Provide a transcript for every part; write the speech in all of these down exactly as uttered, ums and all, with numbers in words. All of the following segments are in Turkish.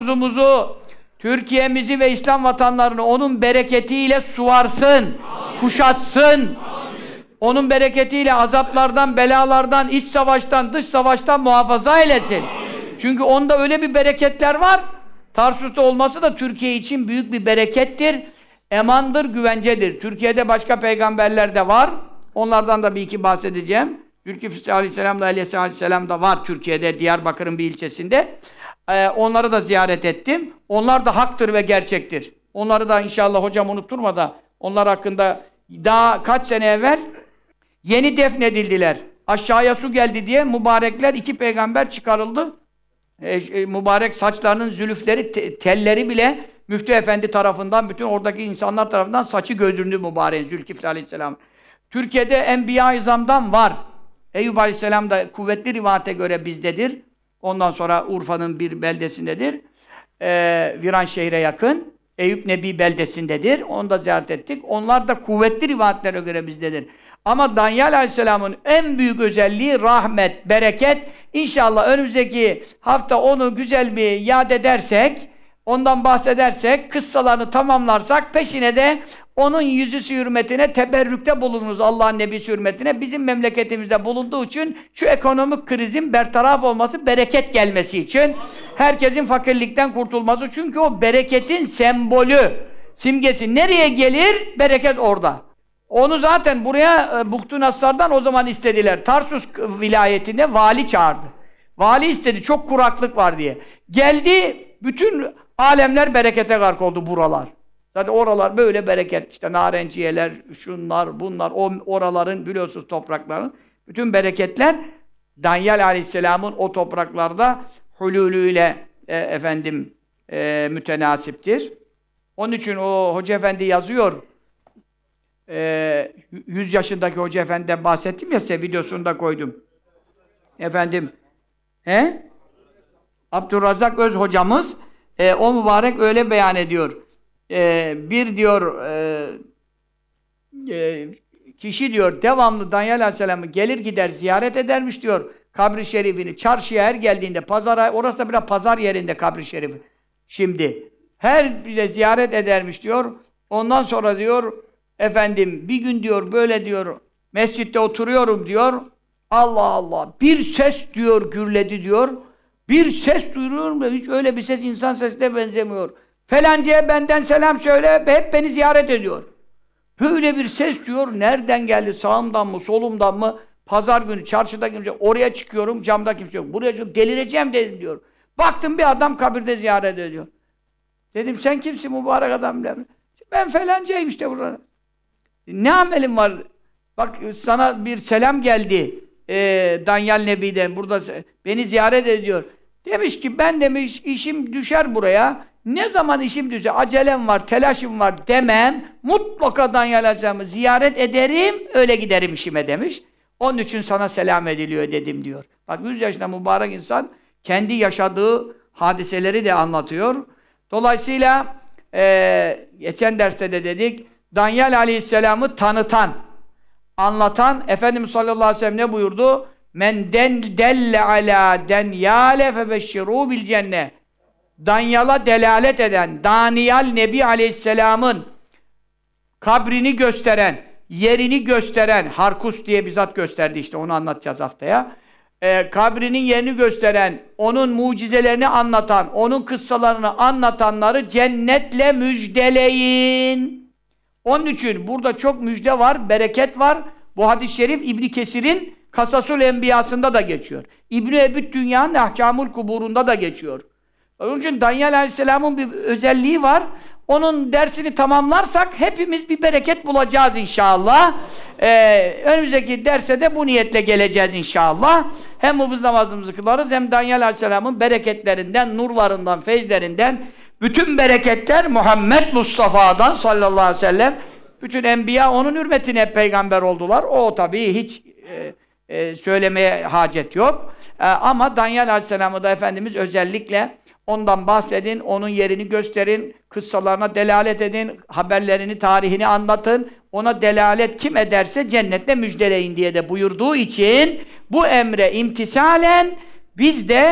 Muzu, Türkiye'mizi ve İslam vatanlarını onun bereketiyle suvarsın, amin. Kuşatsın. Amin. Onun bereketiyle azaplardan, belalardan, iç savaştan, dış savaştan muhafaza eylesin. Amin. Çünkü onda öyle bir bereketler var. Tarsus'ta olması da Türkiye için büyük bir berekettir. Emandır, güvencedir. Türkiye'de başka peygamberler de var. Onlardan da bir iki bahsedeceğim. Zülkifli Aleyhisselam da Aleyhisselam Aleyhisselam da var Türkiye'de, Diyarbakır'ın bir ilçesinde. Ee, onları da ziyaret ettim. Onlar da haktır ve gerçektir. Onları da inşallah hocam unutturma da onlar hakkında daha kaç sene evvel yeni defnedildiler. Aşağıya su geldi diye mübarekler, iki peygamber çıkarıldı. Ee, e, mübarek saçlarının zülüfleri, te, telleri bile Müftü Efendi tarafından, bütün oradaki insanlar tarafından saçı gördüğünü mübareğin Zülkifli Aleyhisselam. Türkiye'de Enbiya-i İzam'dan var. Eyüp Aleyhisselam da kuvvetli rivayete göre bizdedir. Ondan sonra Urfa'nın bir beldesindedir. Ee, Viranşehir'e yakın. Eyüp Nebi beldesindedir. Onu da ziyaret ettik. Onlar da kuvvetli rivayetlere göre bizdedir. Ama Danyal Aleyhisselam'ın en büyük özelliği rahmet, bereket. İnşallah önümüzdeki hafta onu güzel bir yad edersek, ondan bahsedersek, kıssalarını tamamlarsak, peşine de onun yüzüsü hürmetine teberrükte bulunuruz, Allah'ın Nebisi hürmetine. Bizim memleketimizde bulunduğu için şu ekonomik krizin bertaraf olması, bereket gelmesi için, herkesin fakirlikten kurtulması. Çünkü o bereketin sembolü, simgesi. Nereye gelir? Bereket orada. Onu zaten buraya Buhtu Nassar'dan o zaman istediler. Tarsus vilayetinde vali çağırdı. Vali istedi, çok kuraklık var diye. Geldi, bütün alemler berekete gark oldu buralar. Zaten oralar böyle bereket, işte narenciyeler, şunlar, bunlar, o oraların biliyorsunuz toprakların, bütün bereketler Danyal Aleyhisselam'ın o topraklarda hulûlüyle e, efendim e, mütenasiptir. Onun için o Hoca Efendi yazıyor, e, yüz yaşındaki Hoca Efendi'den bahsettim ya, size videosunu da koydum. Efendim, he? Abdurrazak Öz hocamız, e, o mübarek öyle beyan ediyor. Ee, bir diyor e, e, kişi diyor devamlı Danyal Aleyhisselam'ı gelir gider ziyaret edermiş diyor kabri şerifini. Çarşıya her geldiğinde, pazara, orası da biraz pazar yerinde kabri şerifi. Şimdi her bile ziyaret edermiş diyor. Ondan sonra diyor efendim bir gün diyor böyle diyor mescitte oturuyorum diyor. Allah Allah, bir ses diyor gürledi diyor. Bir ses duyuyorum da hiç öyle bir ses insan sesine benzemiyor. Felancaya benden selam söyle, hep beni ziyaret ediyor. Böyle bir ses diyor, nereden geldi, sağımdan mı, solumdan mı? Pazar günü, çarşıda kimse, oraya çıkıyorum, camda kimse yok. Buraya çıkıyorum, delireceğim dedim diyor. Baktım bir adam kabirde ziyaret ediyor. Dedim, sen kimsin mübarek adam? Ben felancayım işte burada. Ne amelim var? Bak sana bir selam geldi, e, Danyal Nebi'den, burada beni ziyaret ediyor. Demiş ki, ben demiş, işim düşer buraya. Ne zaman işim düşer, acelem var, telaşım var demem, mutlaka Danyal Aleyhisselam'ı ziyaret ederim, öyle giderim işime demiş. Onun için sana selam ediliyor dedim diyor. Bak yüz yaşında mübarek insan, kendi yaşadığı hadiseleri de anlatıyor. Dolayısıyla, e, geçen derste de dedik, Danyal Aleyhisselam'ı tanıtan, anlatan, Efendimiz sallallahu aleyhi ve sellem ne buyurdu? Men den delle ala denyale febeşşirû bil cennet. Danyal'a delalet eden, Daniyal Nebi Aleyhisselam'ın kabrini gösteren, yerini gösteren, Harkus diye bizzat gösterdi işte, onu anlatacağız haftaya. Ee, kabrinin yerini gösteren, onun mucizelerini anlatan, onun kıssalarını anlatanları cennetle müjdeleyin. Onun için burada çok müjde var, bereket var. Bu hadis-i şerif İbn Kesir'in Kasasül Enbiyasında da geçiyor. İbn-i Ebüd Dünya'nın Ahkamul Kubur'unda da geçiyor. Onun için Danyal Aleyhisselam'ın bir özelliği var. Onun dersini tamamlarsak hepimiz bir bereket bulacağız inşallah. Ee, önümüzdeki derse de bu niyetle geleceğiz inşallah. Hem hıfız namazımızı kılarız, hem Danyal Aleyhisselam'ın bereketlerinden, nurlarından, feyzlerinden, bütün bereketler Muhammed Mustafa'dan sallallahu aleyhi ve sellem. Bütün enbiya onun hürmetine peygamber oldular. O tabii hiç e, e, söylemeye hacet yok. E, ama Danyal Aleyhisselam'ı da Efendimiz özellikle ondan bahsedin, onun yerini gösterin, kıssalarına delalet edin, haberlerini, tarihini anlatın. Ona delalet kim ederse cennette müjdeleyin diye de buyurduğu için bu emre imtisalen biz de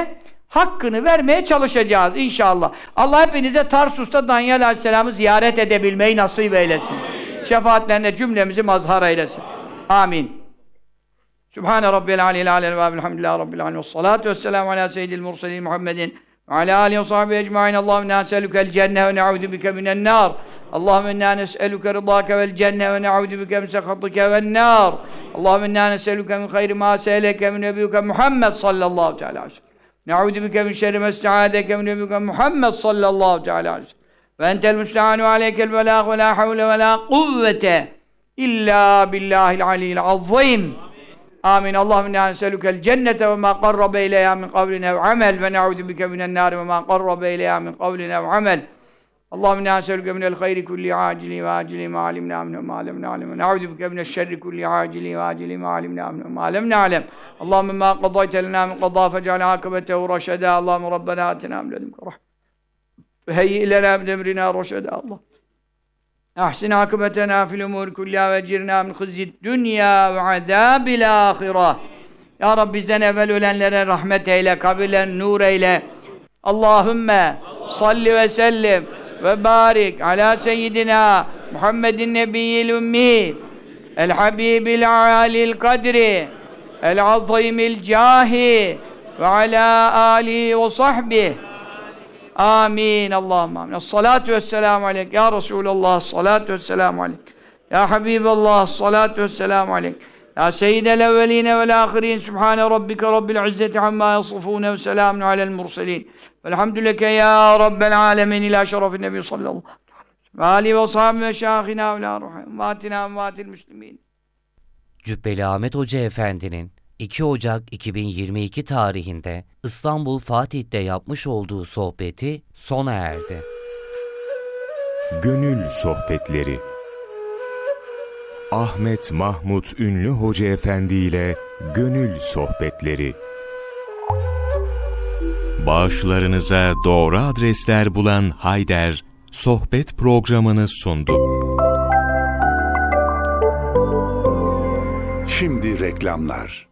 hakkını vermeye çalışacağız inşallah. Allah hepinize Tarsus'ta Danyal Aleyhisselam'ı ziyaret edebilmeyi nasip eylesin. Şefaatlerine cümlemizi mazhar eylesin. Amin. Sübhane Rabbiyel Aliyyil Alel ve Elhamdülillahi Rabbil Alemin. Vessalatu vesselamu ala seyyidil murselin Muhammedin ve ala alihi ve sahbihi ecmaîn. Allahümme inna nes'elukel cenne ve ne'ûzu bike minen nâr. Allahümme inna nes'eluke rıdâke vel cenne ve ne'ûzu bike min sekhatike ven nâr. Allahümme inna nes'eluke min hayri mâ se'eleke min nebiyyike Muhammed sallallahu teâlâ aleyhi ve sellem. Ne'ûzu bike min şerri mâ ista'âdeke min nebiyyike Muhammed sallallahu teâlâ aleyhi ve sellem. Ve entel müstehân ve aleykel belâg ve lâ havle ve lâ kuvvete illâ billâhil aliyyil azzîm. Amin. Allahümme inna nes'elukel cennete ve mâ qarrabe ileyhâ min kavlin ev amel ve ne'ûzu bike minen nâri ve mâ qarrabe ileyhâ min kavlin ev amel. Allahümme inna nes'eluke minel hayri kulli âcili ve âcili mâ alimnâ minhu mâ lem na'lem ve ne'ûzu bike mineşşerri kulli âcili ve âcili mâ alimnâ minhu mâ lem na'lem. Allahümme mâ qadayte lenâ min qadâ fec'al âkıbetehu raşedâ. Allahümme Rabbena âtinâ min ledunke rahme ve heyyi lenâ min emrinâ raşedâ. Allah ahsin akıbetena fil umur kullâ ve cirnâ min hızzid dünya ve azâbil âhireh. Ya Rabbi bizden evvel ölenlere rahmet eyle, kabirlerini nur eyle. Allahümme salli ve sellim ve barik ala seyyidina Muhammedin nebiyyil ümmi el habibil âlil kadri el azîmil câhi ve ala âlihi ve sahbihi. Amin. Allahümme amin. Esselatu vesselamu aleyk. Ya Resulallah. Esselatu vesselamu aleyk. Ya Habiballah. Esselatu vesselamu aleyk. Ya Seyyidel evveline vel ahirin. Sübhane Rabbike Rabbil izzeti amma yasifune ve selamun alel murselin. Velhamdülillah ya Rabbel alemin ila şerefin nebi sallallahu aleyhi ve sellem. Ve alihi ve sahibi ve şahina ve la ruhim. Vatina ve vatil müslimin. Cübbeli Ahmet Hoca Efendi'nin iki Ocak iki bin yirmi iki tarihinde İstanbul Fatih'te yapmış olduğu sohbeti sona erdi. Gönül Sohbetleri Ahmet Mahmut Ünlü Hoca Efendi ile Gönül Sohbetleri. Bağışlarınıza doğru adresler bulan Hayder, sohbet programını sundu. Şimdi reklamlar.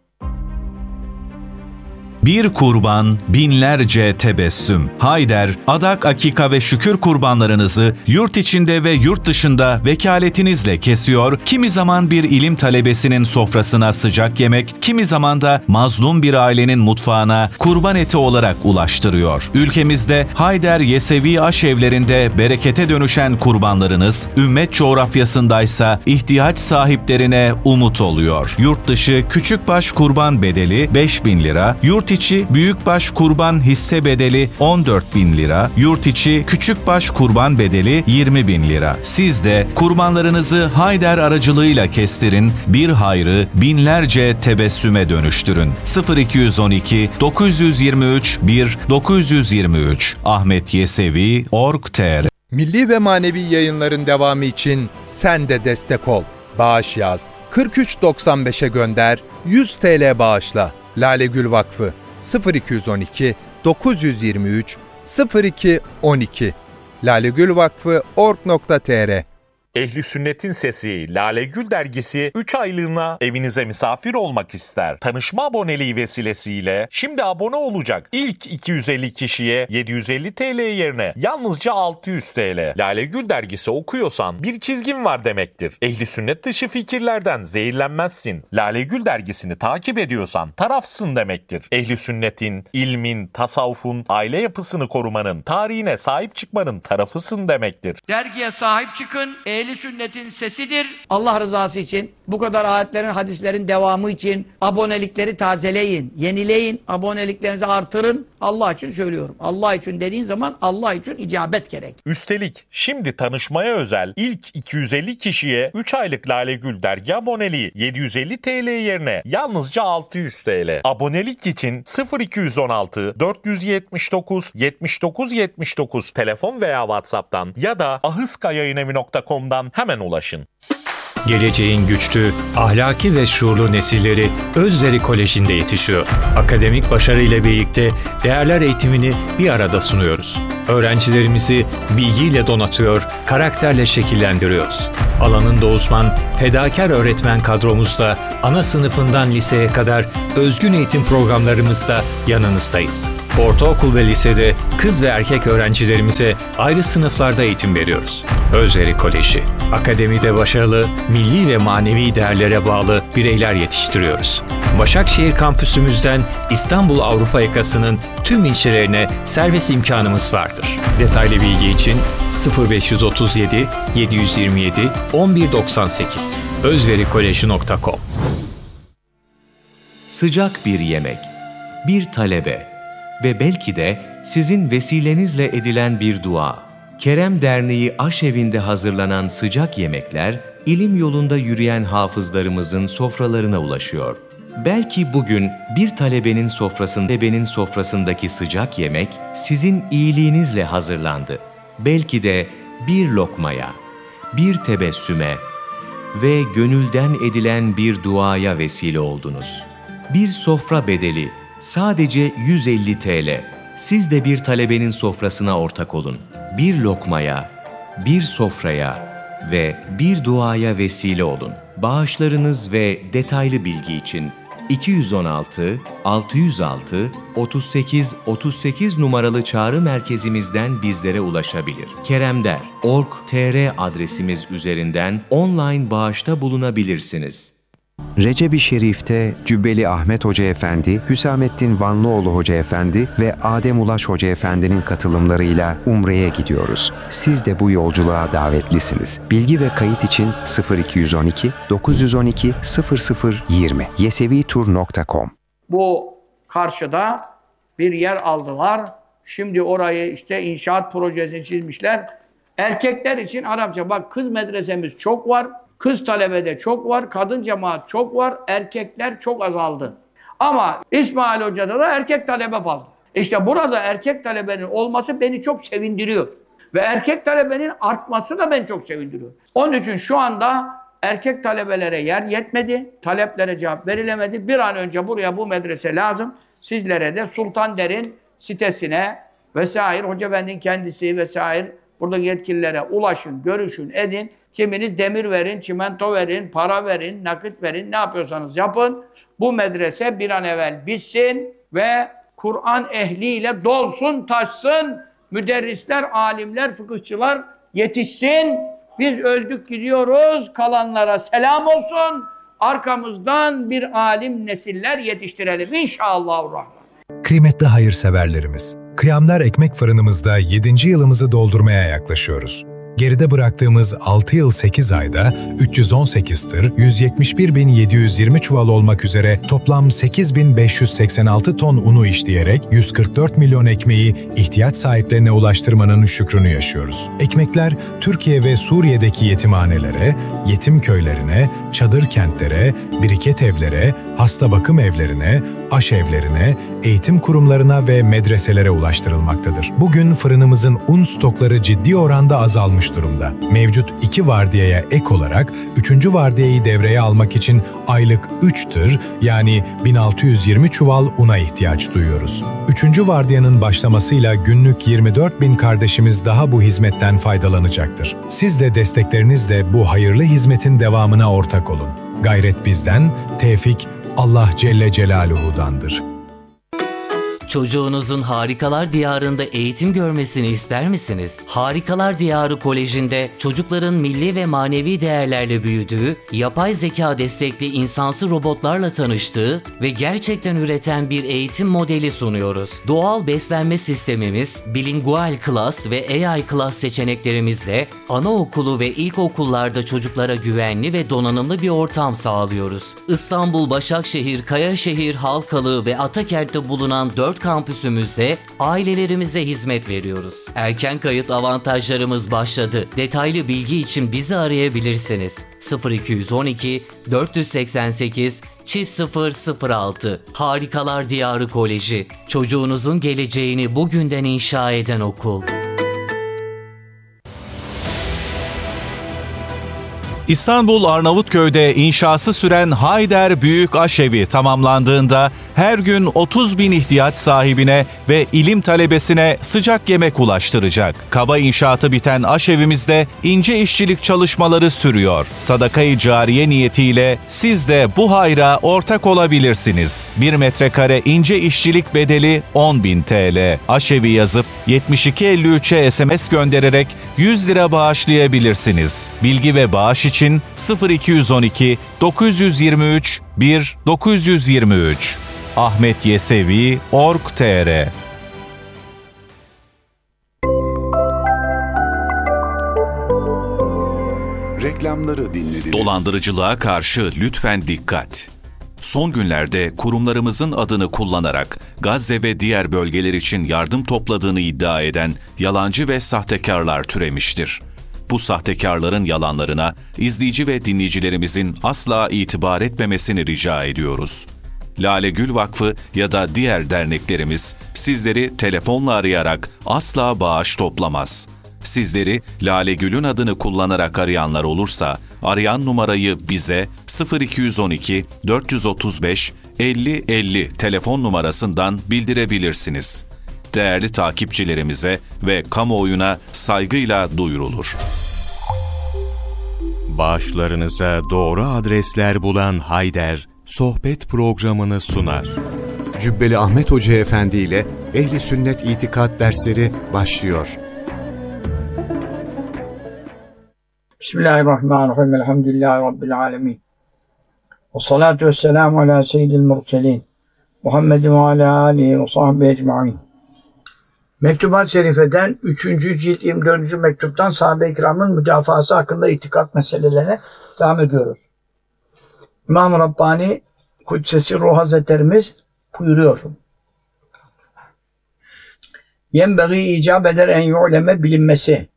Bir kurban, binlerce tebessüm. Hayder, adak, akika ve şükür kurbanlarınızı yurt içinde ve yurt dışında vekaletinizle kesiyor, kimi zaman bir ilim talebesinin sofrasına sıcak yemek, kimi zaman da mazlum bir ailenin mutfağına kurban eti olarak ulaştırıyor. Ülkemizde Hayder Yesevi aşevlerinde berekete dönüşen kurbanlarınız, ümmet coğrafyasındaysa ihtiyaç sahiplerine umut oluyor. Yurt dışı küçükbaş kurban bedeli beş bin lira, yurt içi büyükbaş kurban hisse bedeli on dört bin lira, yurt içi küçükbaş kurban bedeli yirmi bin lira. Siz de kurbanlarınızı Hayder aracılığıyla kestirin, bir hayrı binlerce tebessüme dönüştürün. sıfır iki on iki dokuz yüz yirmi üç bir dokuz yüz yirmi üç Ahmet Yesevi nokta org nokta tr. Milli ve manevi yayınların devamı için sen de destek ol. Bağış yaz, kırk üç doksan beşe gönder, yüz TL bağışla. Lale Gül Vakfı sıfır iki on iki dokuz yüz yirmi üç sıfır iki on iki lalegülvakfı nokta org nokta tr. Ehli Sünnet'in Sesi Lale Gül dergisi üç aylığına evinize misafir olmak ister. Tanışma aboneliği vesilesiyle şimdi abone olacak ilk iki yüz elli kişiye yedi yüz elli TL yerine yalnızca altı yüz TL. Lale Gül dergisi okuyorsan bir çizgin var demektir. Ehli Sünnet dışı fikirlerden zehirlenmezsin. Lale Gül dergisini takip ediyorsan tarafsın demektir. Ehli Sünnet'in, ilmin, tasavvufun, aile yapısını korumanın, tarihine sahip çıkmanın tarafısın demektir. Dergiye sahip çıkın. Ehli Sünnet'in sesidir. Allah rızası için, bu kadar ayetlerin, hadislerin devamı için abonelikleri tazeleyin, yenileyin, aboneliklerinizi artırın. Allah için söylüyorum. Allah için dediğin zaman Allah için icabet gerek. Üstelik şimdi tanışmaya özel ilk iki yüz elli kişiye üç aylık Lale Gül dergi aboneliği yedi yüz elli TL yerine yalnızca altı yüz TL. Abonelik için sıfır iki on altı dört yüz yetmiş dokuz yetmiş dokuz yetmiş dokuz telefon veya WhatsApp'tan ya da ahıskayayınevi nokta com'dan hemen ulaşın. Geleceğin güçlü, ahlaki ve şuurlu nesilleri Özderi Koleji'nde yetişiyor. Akademik başarı ile birlikte değerler eğitimini bir arada sunuyoruz. Öğrencilerimizi bilgiyle donatıyor, karakterle şekillendiriyoruz. Alanında uzman, fedakar öğretmen kadromuzla ana sınıfından liseye kadar özgün eğitim programlarımızda yanınızdayız. Ortaokul ve lisede kız ve erkek öğrencilerimize ayrı sınıflarda eğitim veriyoruz. Özveri Koleji, akademide başarılı, milli ve manevi değerlere bağlı bireyler yetiştiriyoruz. Başakşehir kampüsümüzden İstanbul Avrupa yakasının tüm ilçelerine servis imkanımız vardır. Detaylı bilgi için sıfır beş otuz yedi yedi yirmi yedi on bir doksan sekiz özverikoleji nokta com. Sıcak bir yemek, bir talebe ve belki de sizin vesilenizle edilen bir dua. Kerem Derneği Aşevi'nde hazırlanan sıcak yemekler, ilim yolunda yürüyen hafızlarımızın sofralarına ulaşıyor. Belki bugün bir talebenin sofrasında, talebenin sofrasındaki sıcak yemek sizin iyiliğinizle hazırlandı. Belki de bir lokmaya, bir tebessüme ve gönülden edilen bir duaya vesile oldunuz. Bir sofra bedeli sadece yüz elli TL. Siz de bir talebenin sofrasına ortak olun. Bir lokmaya, bir sofraya ve bir duaya vesile olun. Bağışlarınız ve detaylı bilgi için iki yüz on altı altı yüz altı otuz sekiz otuz sekiz numaralı çağrı merkezimizden bizlere ulaşabilir. keremder nokta org nokta tr adresimiz üzerinden online bağışta bulunabilirsiniz. Recep-i Şerif'te Cübbeli Ahmet Hoca Efendi, Hüsamettin Vanlıoğlu Hoca Efendi ve Adem Ulaş Hoca Efendi'nin katılımlarıyla Umre'ye gidiyoruz. Siz de bu yolculuğa davetlisiniz. Bilgi ve kayıt için sıfır iki on iki dokuz on iki sıfır sıfır yirmi yesevitur nokta com. Bu karşıda bir yer aldılar. Şimdi orayı işte inşaat projesini çizmişler. Erkekler için Arapça. Bak, kız medresemiz çok var. Kız talebede çok var, kadın cemaat çok var, erkekler çok azaldı. Ama İsmail Hoca'da da erkek talebe fazla. İşte burada erkek talebenin olması beni çok sevindiriyor. Ve erkek talebenin artması da beni çok sevindiriyor. Onun için şu anda erkek talebelere yer yetmedi, taleplere cevap verilemedi. Bir an önce buraya bu medrese lazım. Sizlere de Sultan Der'in sitesine vesaire, Hoca Efendi'nin kendisi vesaire buradaki yetkililere ulaşın, görüşün, edin. Kiminiz demir verin, çimento verin, para verin, nakit verin, ne yapıyorsanız yapın. Bu medrese bir an evvel bitsin ve Kur'an ehliyle dolsun, taşsın. Müderrisler, alimler, fıkıhçılar yetişsin. Biz öldük gidiyoruz, kalanlara selam olsun. Arkamızdan bir alim nesiller yetiştirelim inşallahurrahman. Kıymetli hayırseverlerimiz, Kıyamlar Ekmek Fırınımızda yedinci yılımızı doldurmaya yaklaşıyoruz. Geride bıraktığımız altı yıl sekiz ayda üç yüz on sekiz tır, yüz yetmiş bir bin yedi yüz yirmi çuval olmak üzere toplam sekiz bin beş yüz seksen altı ton unu işleyerek yüz kırk dört milyon ekmeği ihtiyaç sahiplerine ulaştırmanın şükrünü yaşıyoruz. Ekmekler Türkiye ve Suriye'deki yetimhanelere, yetim köylerine, çadır kentlere, biriket evlere, hasta bakım evlerine, aşevlerine, eğitim kurumlarına ve medreselere ulaştırılmaktadır. Bugün fırınımızın un stokları ciddi oranda azalmış durumda. Mevcut iki vardiyaya ek olarak üçüncü vardiyayı devreye almak için aylık üç tır yani bin altı yüz yirmi çuval una ihtiyaç duyuyoruz. Üçüncü vardiyanın başlamasıyla günlük yirmi dört bin kardeşimiz daha bu hizmetten faydalanacaktır. Siz de desteklerinizle bu hayırlı hizmetin devamına ortak olun. Gayret bizden, tevfik Allah Celle Celaluhu'dandır. Çocuğunuzun Harikalar Diyarı'nda eğitim görmesini ister misiniz? Harikalar Diyarı Koleji'nde çocukların milli ve manevi değerlerle büyüdüğü, yapay zeka destekli insansı robotlarla tanıştığı ve gerçekten üreten bir eğitim modeli sunuyoruz. Doğal beslenme sistemimiz, bilingual class ve A I class seçeneklerimizle anaokulu ve ilkokullarda çocuklara güvenli ve donanımlı bir ortam sağlıyoruz. İstanbul, Başakşehir, Kayaşehir, Halkalı ve Atakent'te bulunan dört kampüsümüzde ailelerimize hizmet veriyoruz. Erken kayıt avantajlarımız başladı. Detaylı bilgi için bizi arayabilirsiniz. sıfır iki on iki dört seksen sekiz çift sıfır sıfır altı Harikalar Diyarı Koleji. Çocuğunuzun geleceğini bugünden inşa eden okul. İstanbul Arnavutköy'de inşası süren Hayder Büyük Aşevi tamamlandığında her gün otuz bin ihtiyaç sahibine ve ilim talebesine sıcak yemek ulaştıracak. Kaba inşaatı biten aşevimizde ince işçilik çalışmaları sürüyor. Sadaka-i cariye niyetiyle siz de bu hayra ortak olabilirsiniz. Bir metrekare ince işçilik bedeli on bin T L. Aşevi yazıp yetmiş iki elli üçe S M S göndererek yüz lira bağışlayabilirsiniz. Bilgi ve bağış için sıfır iki yüz on iki dokuz yüz yirmi üç bir dokuz yüz yirmi üç ahmetyesevi nokta org nokta tr Reklamları dinlediniz. Dolandırıcılığa karşı lütfen dikkat. Son günlerde kurumlarımızın adını kullanarak Gazze ve diğer bölgeler için yardım topladığını iddia eden yalancı ve sahtekarlar türemiştir. Bu sahtekarların yalanlarına izleyici ve dinleyicilerimizin asla itibar etmemesini rica ediyoruz. Lale Gül Vakfı ya da diğer derneklerimiz sizleri telefonla arayarak asla bağış toplamaz. Sizleri Lale Gül'ün adını kullanarak arayanlar olursa arayan numarayı bize sıfır iki yüz on iki dört yüz otuz beş elli elli telefon numarasından bildirebilirsiniz. Değerli takipçilerimize ve kamuoyuna saygıyla duyurulur. Bağışlarınıza doğru adresler bulan Hayder, sohbet programını sunar. Cübbeli Ahmet Hoca Efendi ile Ehli Sünnet İtikat dersleri başlıyor. Bismillahirrahmanirrahim. Elhamdülillahi Rabbil alemin. Ve salatu ve selamu ala seyyidil murselin. Muhammedin ve ala alihi ve sahbihi ecma'in. Mektubat-ı Şerife'den üçüncü cilt yirmi dördüncü mektuptan sahabe-i kiramın müdafası hakkında itikat meselelerine devam ediyoruz. İmam-ı Rabbani Kudsesi Ruh Hazretlerimiz buyuruyor. Yenbeği icap eder en yu'leme bilinmesi.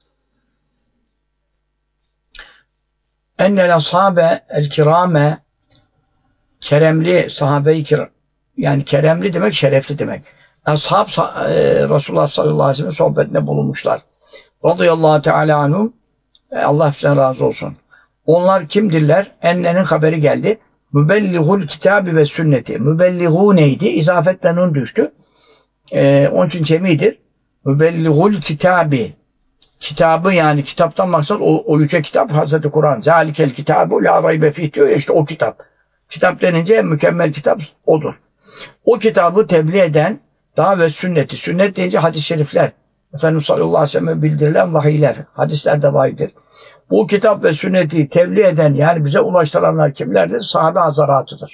Ennel ashabe el kirame keremli sahabe-i kiram, yani keremli demek şerefli demek. Ashab e, Resulullah sallallahu aleyhi ve sellem sohbetinde bulunmuşlar. Radıyallahu teala anhum, Allah hepsinden razı olsun. Onlar kimdirler? Ennenin haberi geldi. Mübellihul kitabi ve sünneti. Mübellihu neydi? İzafetle nun düştü. E, onun için cemidir. Mübellihul kitabi. Kitabı, yani kitaptan maksat o, o yüce kitap Hazreti Kur'an. Zalikel kitabu la raybe fih diyor ya, işte o kitap. Kitap denince mükemmel kitap odur. O kitabı tebliğ eden daha ve sünneti. Sünnet deyince hadis-i şerifler. Efendimiz sallallahu aleyhi ve sellem'e bildirilen vahiyler. Hadislerde vahidir. Bu kitap ve sünneti tebliğ eden, yani bize ulaştıranlar kimlerdir? Sahabe hazaratıdır.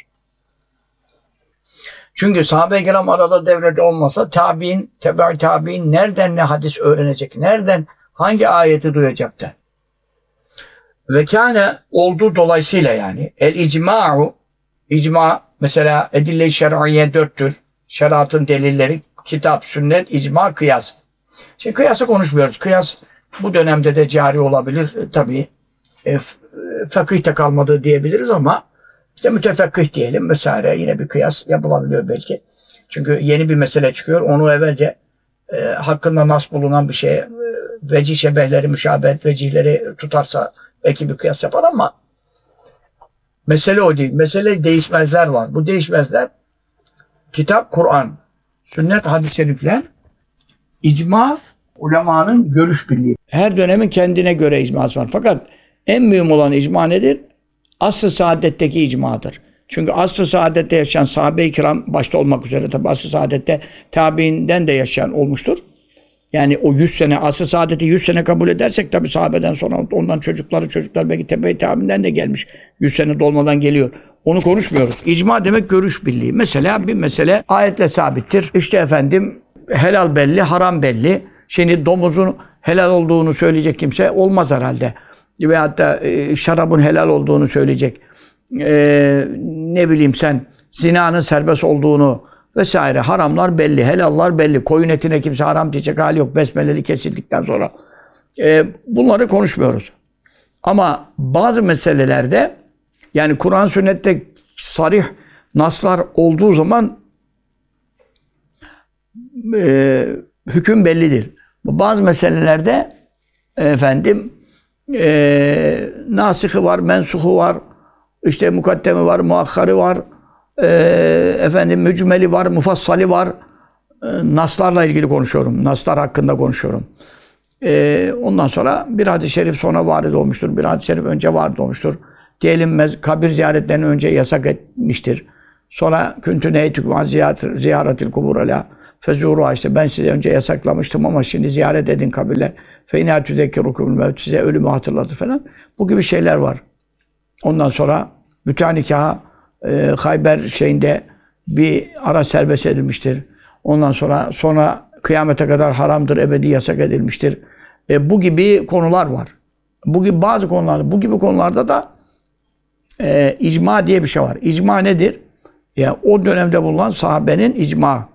Çünkü sahabe-i kiram arada devrede olmasa tabi'in, tebe-i tabi'in nereden ne hadis öğrenecek? Nereden hangi ayeti duyacaktı? Ve kâne olduğu dolayısıyla, yani el icma'u, icma mesela edille-i şer'iye dörttür. Şeriatın delilleri kitap, sünnet, icma, kıyas. Şimdi kıyası konuşmuyoruz. Kıyas bu dönemde de cari olabilir. E, tabii e, fakihte kalmadı diyebiliriz ama işte mütefekkih diyelim vesaire, yine bir kıyas yapılabiliyor belki. Çünkü yeni bir mesele çıkıyor. Onu evvelce e, hakkında nas bulunan bir şeye e, vecih şebehleri, müşabehet vecihleri tutarsa belki bir kıyas yapar ama mesele o değil. Mesele değişmezler var. Bu değişmezler kitap, Kur'an, sünnet, hadis-i şerifler, icma, ulemanın görüş birliği. Her dönemin kendine göre icması var. Fakat en mühim olan icma nedir? Asr-ı saadetteki icmadır. Çünkü asr-ı saadette yaşayan sahabe-i kiram başta olmak üzere, tabi asr-ı saadette tabiinden de yaşayan olmuştur. Yani o yüz sene, asr-ı saadeti yüz sene kabul edersek tabi sahabeden sonra ondan çocukları çocuklar belki tebe-i tabiinden de gelmiş. yüz sene dolmadan geliyor. Onu konuşmuyoruz. İcma demek görüş birliği. Mesela bir mesele ayetle sabittir. İşte efendim helal belli, haram belli. Şimdi domuzun helal olduğunu söyleyecek kimse olmaz herhalde. Veyahut da e, şarabın helal olduğunu söyleyecek. E, ne bileyim sen, zinanın serbest olduğunu vesaire. Haramlar belli, helallar belli. Koyun etine kimse haram diyecek hali yok. Besmeleli kesildikten sonra. E, bunları konuşmuyoruz. Ama bazı meselelerde, yani Kur'an sünnette sarih naslar olduğu zaman e, hüküm bellidir. Bazı meselelerde efendim e, nasihı var, mensuhu var, işte mukaddemi var, muakharı var, e, efendim mücmeli var, mufassali var. E, naslarla ilgili konuşuyorum. Naslar hakkında konuşuyorum. E, ondan sonra bir hadis-i şerif sonra varid olmuştur. Bir hadis-i şerif önce varid olmuştur. Diyelim mez, kabir ziyaretlerini önce yasak etmiştir. Sonra küntü neytüküm ziyaretil kubur ala fezuru, işte ben size önce yasaklamıştım ama şimdi ziyaret edin kabirler. Fe inâ tüzekkirukumul mevt, size ölümü hatırladı falan. Bu gibi şeyler var. Ondan sonra müteah nikahı e, Hayber şeyinde bir ara serbest edilmiştir. Ondan sonra sonra kıyamete kadar haramdır, ebedi yasak edilmiştir. E, bu gibi konular var. Bu gibi bazı konularda, bu gibi konularda da e, icma diye bir şey var. İcma nedir? Yani o dönemde bulunan sahabenin icma.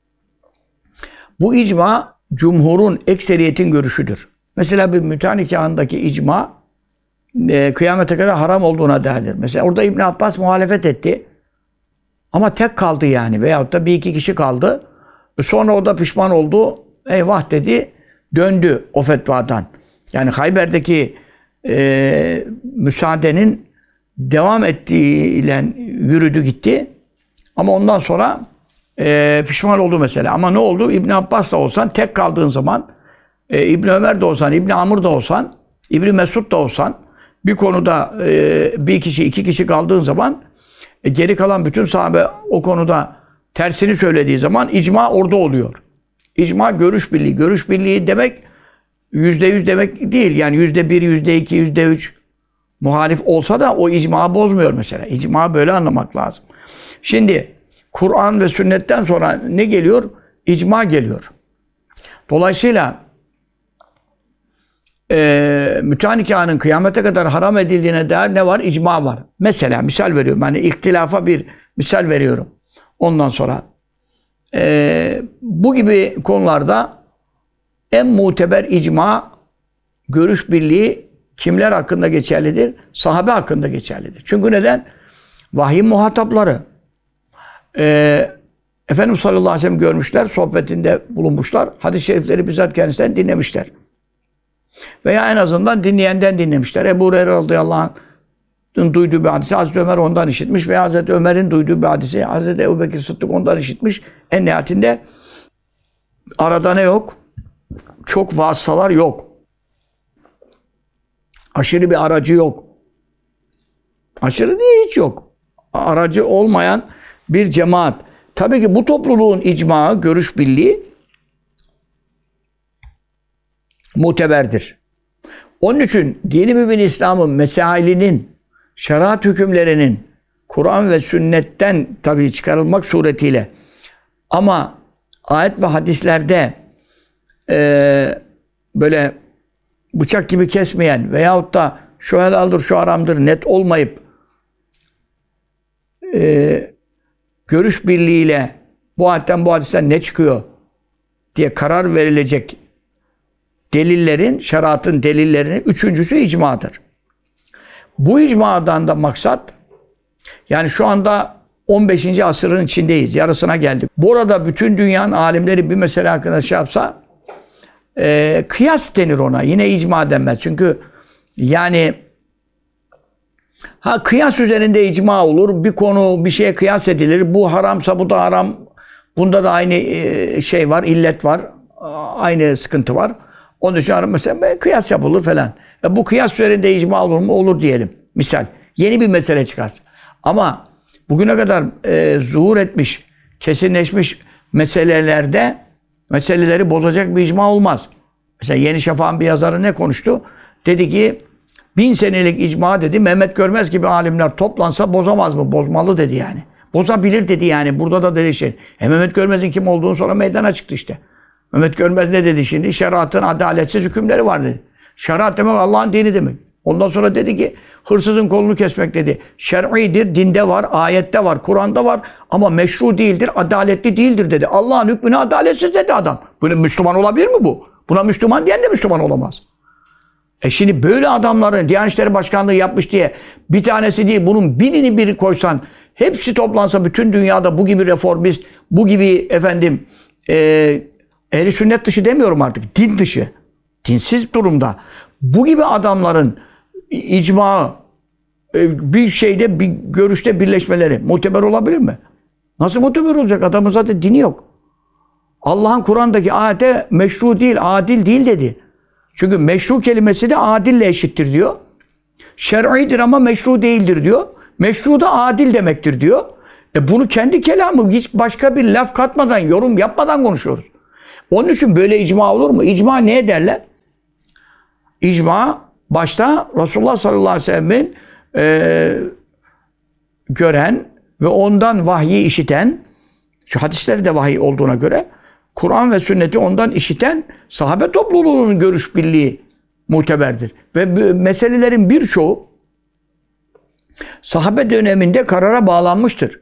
Bu icma cumhurun, ekseriyetin görüşüdür. Mesela bir müteah nikahındaki icma e, kıyamete kadar haram olduğuna dair. Mesela orada İbn Abbas muhalefet etti. Ama tek kaldı yani. Veyahut da bir iki kişi kaldı. Sonra o da pişman oldu. Eyvah dedi. Döndü o fetvadan. Yani Hayber'deki e, müsaadenin devam ettiğiyle yürüdü gitti. Ama ondan sonra e, pişman oldu mesela. Ama ne oldu? İbn Abbas da olsan, tek kaldığın zaman, e, İbn Ömer de olsan, İbn Amr da olsan, İbn Mesud da olsan, bir konuda e, bir kişi, iki kişi kaldığın zaman, e, geri kalan bütün sahabe o konuda tersini söylediği zaman icma orada oluyor. İcma görüş birliği. Görüş birliği demek yüzde yüz demek değil. Yani yüzde bir, yüzde iki, yüzde üç muhalif olsa da o icmayı bozmuyor mesela. İcma böyle anlamak lazım. Şimdi Kur'an ve sünnetten sonra ne geliyor? İcma geliyor. Dolayısıyla e, müteah nikahının kıyamete kadar haram edildiğine dair ne var? İcma var. Mesela misal veriyorum. Yani ihtilafa bir misal veriyorum. Ondan sonra e, bu gibi konularda en muteber icma, görüş birliği kimler hakkında geçerlidir? Sahabe hakkında geçerlidir. Çünkü neden? Vahyin muhatapları. Ee, Efendimiz sallallahu aleyhi ve sellem görmüşler, sohbetinde bulunmuşlar. Hadis-i şerifleri bizzat kendisinden dinlemişler. Veya en azından dinleyenden dinlemişler. Ebu Hureyre radıyallahu anh'ın duyduğu bir hadisi Hazreti Ömer ondan işitmiş veya Hazreti Ömer'in duyduğu bir hadisi Hazreti Ebubekir Sıddık ondan işitmiş. En nihayetinde arada ne yok? Çok vasıtalar yok. Aşırı bir aracı yok. Aşırı değil, hiç yok. Aracı olmayan bir cemaat. Tabii ki bu topluluğun icmaı, görüş birliği muteberdir. Onun için dini mübin İslam'ın mesailinin, şeriat hükümlerinin Kur'an ve sünnetten tabii çıkarılmak suretiyle ama ayet ve hadislerde e, böyle bıçak gibi kesmeyen veyahut da şu helaldir, şu haramdır net olmayıp e, görüş birliğiyle bu ayetten bu hadisten ne çıkıyor diye karar verilecek delillerin, şeriatın delillerinin üçüncüsü icmadır. Bu icmadan da maksat, yani şu anda on beşinci asırın içindeyiz, yarısına geldik. Burada bütün dünyanın alimleri bir mesele hakkında şey yapsa, e, kıyas denir ona, yine icma denmez. Çünkü yani ha kıyas üzerinde icma olur, bir konu bir şeye kıyas edilir, bu haramsa bu da haram, bunda da aynı e, şey var, illet var, aynı sıkıntı var. Onun için mesela kıyas yapılır falan. E bu kıyas üzerinde icma olur mu? Olur diyelim. Misal. Yeni bir mesele çıkarsın. Ama bugüne kadar e, zuhur etmiş, kesinleşmiş meselelerde meseleleri bozacak bir icma olmaz. Mesela Yeni Şafak'ın bir yazarı ne konuştu? Dedi ki bin senelik icma dedi, Mehmet Görmez gibi alimler toplansa bozamaz mı? Bozmalı dedi yani. Bozabilir dedi yani. Burada da dedi şey. E Mehmet Görmez'in kim olduğunu sonra meydana çıktı işte. Mehmet Görmez ne dedi şimdi? Şeriatın adaletsiz hükümleri var dedi. Şeriat demek Allah'ın dini demek. Ondan sonra dedi ki hırsızın kolunu kesmek dedi. Şer'idir, dinde var, ayette var, Kur'an'da var ama meşru değildir, adaletli değildir dedi. Allah'ın hükmüne adaletsiz dedi adam. Böyle Müslüman olabilir mi bu? Buna Müslüman diyen de Müslüman olamaz. E şimdi böyle adamların Diyanet İşleri Başkanlığı yapmış diye bir tanesi değil, bunun binini biri koysan, hepsi toplansa bütün dünyada bu gibi reformist, bu gibi efendim e, ehli sünnet dışı demiyorum artık, din dışı, dinsiz durumda Bu gibi adamların icma bir şeyde, bir görüşte birleşmeleri muteber olabilir mi? Nasıl muteber olacak? Adamın zaten dini yok. Allah'ın Kur'an'daki ayete meşru değil, adil değil dedi. Çünkü meşru kelimesi de adille eşittir diyor. Şer'idir ama meşru değildir diyor. Meşru da adil demektir diyor. E bunu kendi kelamı hiç başka bir laf katmadan, yorum yapmadan konuşuyoruz. Onun için böyle icma olur mu? İcma ne derler? İcma başta Resulullah sallallahu aleyhi ve sellem'in e, gören ve ondan vahyi işiten, şu hadisleri de vahiy olduğuna göre Kur'an ve sünneti ondan işiten sahabe topluluğunun görüş birliği muteberdir. Ve bu meselelerin birçoğu sahabe döneminde karara bağlanmıştır.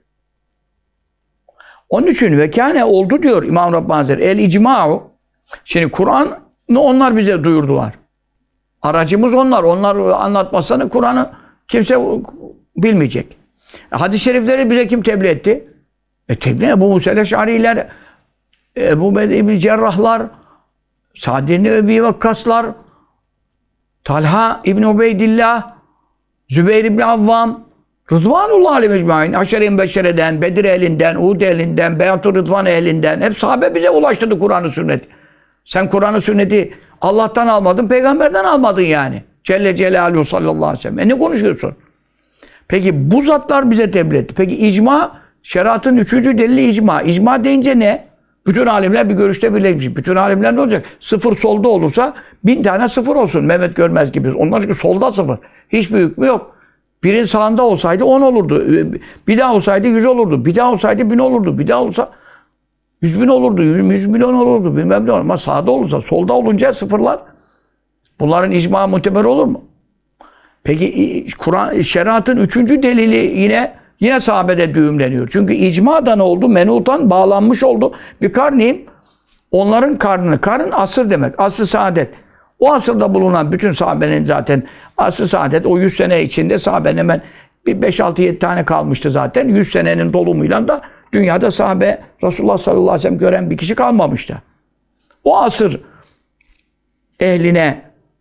Onun için vekâne oldu diyor İmam Rabbani Hazretleri. El icma'u. Şimdi Kur'an'ı onlar bize duyurdular. Aracımız onlar. Onlar anlatmazsa Kur'an'ı kimse bilmeyecek. Hadis-i şerifleri bize kim tebliğ etti? E tebliğ Ebu Musa el-Eş'ariler, Ebu Bed İbn Cerrahlar, Sa'd ibn Ebi Vakkaslar, Talha İbn Ubeydillah, Zübeyir İbn Avvam, Rıdvanullah aleyhi mecmaîn, Aşere-i Beşere'den, Bedir ehlinden, Uhud ehlinden, Beyat-ı Rıdvan ehlinden, hep sahabe bize ulaştırdı Kur'an-ı sünneti. Sen Kur'an-ı sünneti Allah'tan almadın, peygamberden almadın yani. Celle Celaluhu sallallahu aleyhi ve sellem. E ne konuşuyorsun? Peki bu zatlar bize tebliğ etti. Peki icma, şeriatın üçüncü delili icma. İcma deyince ne? Bütün alimler bir görüşte birleşmiş. Bütün alimler ne olacak? Sıfır solda olursa bin tane sıfır olsun. Mehmet Görmez gibi. Onlar çünkü solda sıfır. Hiçbir hükmü yok. Birin sağında olsaydı on olurdu. Bir daha olsaydı yüz olurdu. Bir daha olsaydı bin olurdu. Bir daha olsa yüz bin olurdu. Yüz milyon olurdu. Bilmem ne olur. Ama sağda olursa, solda olunca sıfırlar. Bunların icma muteber olur mu? Peki Kur'an, şeriatın üçüncü delili yine yine sahabede düğümleniyor. Çünkü icma da ne oldu? Menutan bağlanmış oldu. Bir karnıyım. Onların karnını. Karın asır demek. Asr-ı saadet. O asırda bulunan bütün sahabenin zaten asr-ı saadet o yüz sene içinde sahabenin hemen bir beş altı yedi tane kalmıştı zaten. yüz senenin dolumuyla da dünyada sahabe Resulullah sallallahu aleyhi ve sellem gören bir kişi kalmamıştı. O asır ehline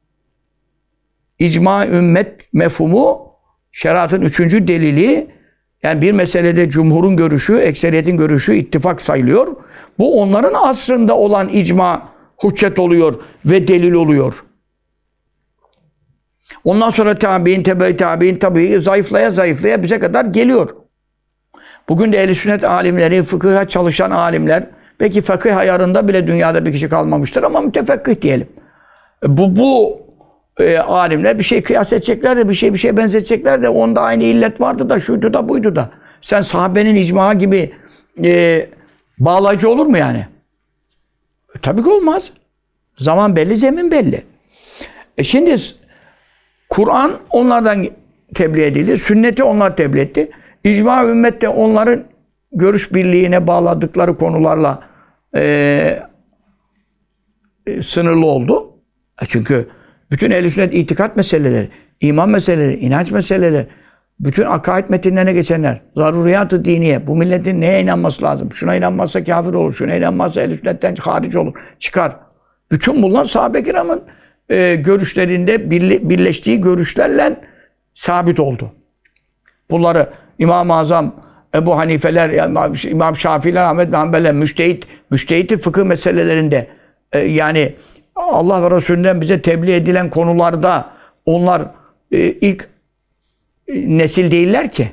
icma ümmet mefhumu şeriatın üçüncü delili, yani bir meselede cumhurun görüşü, ekseriyetin görüşü ittifak sayılıyor. Bu onların asrında olan icma hüccet oluyor ve delil oluyor. Ondan sonra tabi'in, tebe-i tabi'in tabii zayıflaya zayıflaya bize kadar geliyor. Bugün de ehl-i sünnet alimleri, fıkıha çalışan alimler, belki fıkıh ayarında bile dünyada bir kişi kalmamıştır ama mütefekkih diyelim. Bu, bu e, alimler bir şey kıyas edecekler de, bir şey bir şey benzetecekler de, onda aynı illet vardı da, şuydu da, buydu da. Sen sahabenin icma gibi e, bağlayıcı olur mu yani? E, tabii ki olmaz. Zaman belli, zemin belli. E şimdi Kur'an onlardan tebliğ edildi. Sünneti onlar tebliğ etti. İcma ümmet de onların görüş birliğine bağladıkları konularla e, e, sınırlı oldu. E çünkü bütün ehl-i sünnet itikat meseleleri, iman meseleleri, inanç meseleleri, bütün akaid metinlerine geçenler, zaruriyat-ı diniye, bu milletin neye inanması lazım? Şuna inanmazsa kafir olur, şuna inanmazsa ehl-i sünnetten hariç olur, çıkar. Bütün bunlar sahabe-i kiramın e, görüşlerinde birle, birleştiği görüşlerle sabit oldu. Bunları İmam-ı Azam, Ebu Hanifeler, İmam Şafiiler, Ahmed bin Hanbeller, müştehit, müştehit fıkıh meselelerinde e, yani Allah ve Resulü'nden bize tebliğ edilen konularda onlar e, ilk e, nesil değiller ki.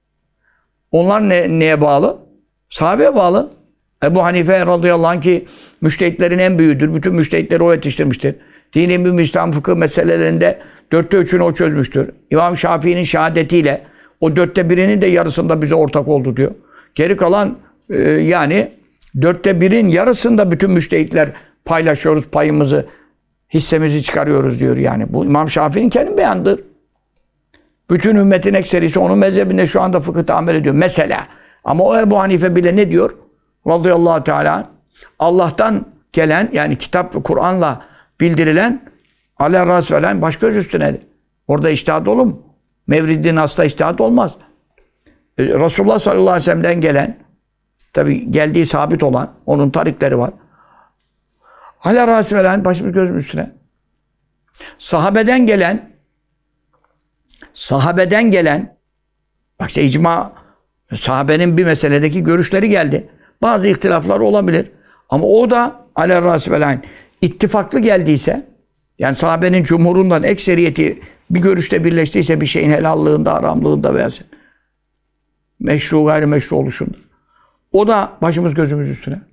Onlar ne, neye bağlı? Sahabeye bağlı. Ebu Hanife radıyallahu anh ki müştehitlerin en büyüğüdür. Bütün müştehitleri o yetiştirmiştir. Dini mümin İslam fıkıh meselelerinde dörtte üçünü o çözmüştür. İmam Şafii'nin şehadetiyle o dörtte birinin de yarısında bize ortak oldu diyor. Geri kalan e, yani dörtte birin yarısında bütün müştehitler paylaşıyoruz payımızı, hissemizi çıkarıyoruz diyor yani. Bu İmam Şafii'nin kendi beyanıdır. Bütün ümmetin ekserisi onun mezhebinde şu anda fıkıhta amel ediyor. Mesela. Ama o Ebu Hanife bile ne diyor? Radıyallahu Teala Allah'tan gelen, yani kitap, Kur'an'la bildirilen alâ ras velen baş göz üstüne. Orada içtihat olur mu? Mevridin hasta içtihat olmaz. Resulullah sallallahu aleyhi ve sellem'den gelen, tabi geldiği sabit olan, onun tarikleri var. Alâ ras velen baş göz üstüne. Sahabeden gelen sahabeden gelen bak işte icma sahabenin bir meseledeki görüşleri geldi. Bazı ihtilaflar olabilir. Ama o da alel râsi vel ayn ittifaklı geldiyse yani sahabenin cumhurundan ekseriyeti bir görüşte birleştiyse bir şeyin helallığında, haramlığında veya meşru gayrimeşru oluşunda. O da başımız gözümüz üstüne.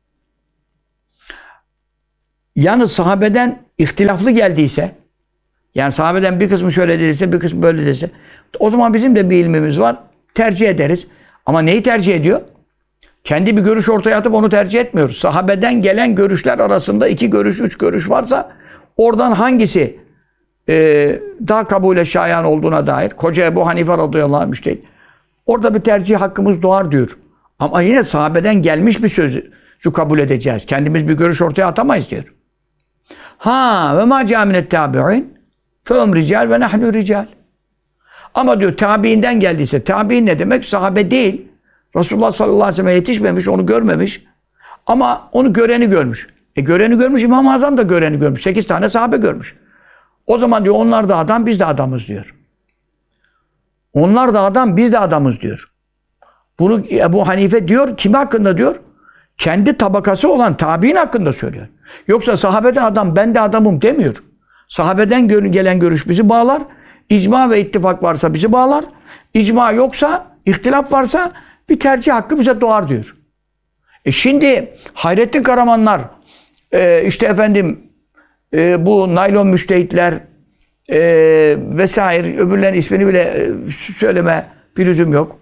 Yalnız sahabeden ihtilaflı geldiyse yani sahabeden bir kısmı şöyle dediyse bir kısmı böyle dediyse o zaman bizim de bir ilmimiz var. Tercih ederiz. Ama neyi tercih ediyor? Kendi bir görüş ortaya atıp onu tercih etmiyoruz. Sahabeden gelen görüşler arasında iki görüş, üç görüş varsa oradan hangisi e, daha kabule şayan olduğuna dair Koca Ebu Hanife radıyallahu anh müştehid. Orada bir tercih hakkımız doğar diyor. Ama yine sahabeden gelmiş bir sözü kabul edeceğiz. Kendimiz bir görüş ortaya atamayız diyor. Ha ve ma câminet tabi'in fehum rical ve nahnu rical. Ama diyor tabiinden geldiyse tabiin ne demek? Sahabe değil. Resulullah sallallahu aleyhi ve sellem'e yetişmemiş, onu görmemiş. Ama onu göreni görmüş. E göreni görmüş, İmam-ı Azam da göreni görmüş. Sekiz tane sahabe görmüş. O zaman diyor onlar da adam, biz de adamız diyor. Onlar da adam, biz de adamız diyor. Bunu Ebu Hanife diyor, kimi hakkında diyor? Kendi tabakası olan tabiin hakkında söylüyor. Yoksa sahabeden adam, ben de adamım demiyor. Sahabeden gelen görüş bizi bağlar. İcma ve ittifak varsa bizi bağlar. İcma yoksa, ihtilaf varsa bir tercih hakkı bize doğar diyor. E şimdi Hayrettin Karamanlar, e, işte efendim e, bu naylon müştehitler e, vesaire öbürlerin ismini bile e, söyleme bir lüzum yok.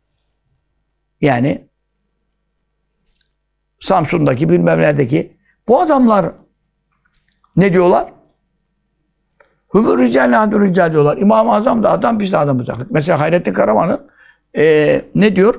Yani Samsun'daki bilmem neredeki bu adamlar ne diyorlar? Hümür rical nadur rical diyorlar. İmam-ı Azam da adam, biz de adamız. Mesela Hayrettin Karaman'ın e, ne diyor?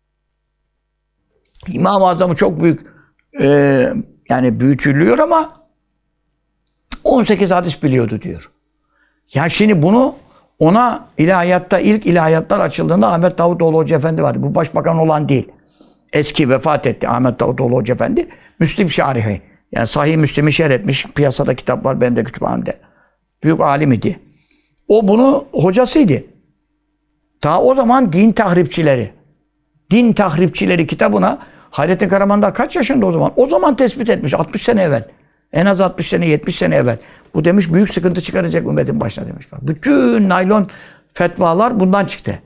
İmam-ı Azam'ı çok büyük e, yani büyütülüyor ama on sekiz hadis biliyordu diyor. Ya şimdi bunu ona ilahiyatta ilk ilahiyatlar açıldığında Ahmet Davutoğlu Hoca Efendi vardı. Bu başbakan olan değil. Eski vefat etti Ahmet Davutoğlu Hoca Efendi. Müslim Şarihi. Yani Sahih Müslim'i şerh etmiş. Piyasada kitap var benim de kütüphanemde. Büyük alim idi. O bunu hocasıydı. Ta o zaman din tahripçileri. Din tahripçileri kitabına Hayrettin Karaman da kaç yaşında o zaman? O zaman tespit etmiş. altmış sene evvel. En az altmış sene, yetmiş sene evvel. Bu demiş büyük sıkıntı çıkaracak ümmetin başına demiş. Bak, bütün naylon fetvalar bundan çıktı.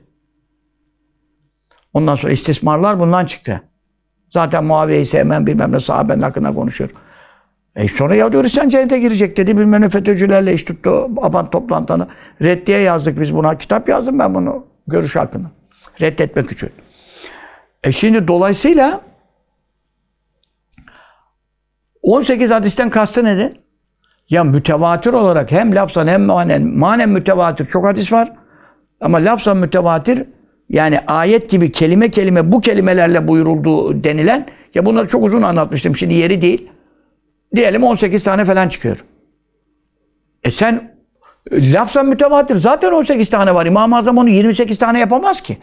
Ondan sonra istismarlar bundan çıktı. Zaten Muaviye'yi sevmem bilmem ne sahabenin hakkında konuşuyor. E sonra ya diyor sen cennete girecek dedi. Bilmem ne FETÖ'cülerle iş tuttu. Aban toplantını. Reddiye yazdık biz buna. Kitap yazdım ben bunu. Görüş hakkında. Reddetmek için. E şimdi dolayısıyla on sekiz hadisten kastı nedir? Ya mütevatir olarak hem lafzan hem manen, manen mütevatir çok hadis var. Ama lafzan mütevatir yani ayet gibi kelime kelime bu kelimelerle buyurulduğu denilen ya bunları çok uzun anlatmıştım şimdi yeri değil. Diyelim on sekiz tane falan çıkıyor. E sen lafzan mütevatir zaten on sekiz tane var. İmam-ı Azam onu yirmi sekiz tane yapamaz ki.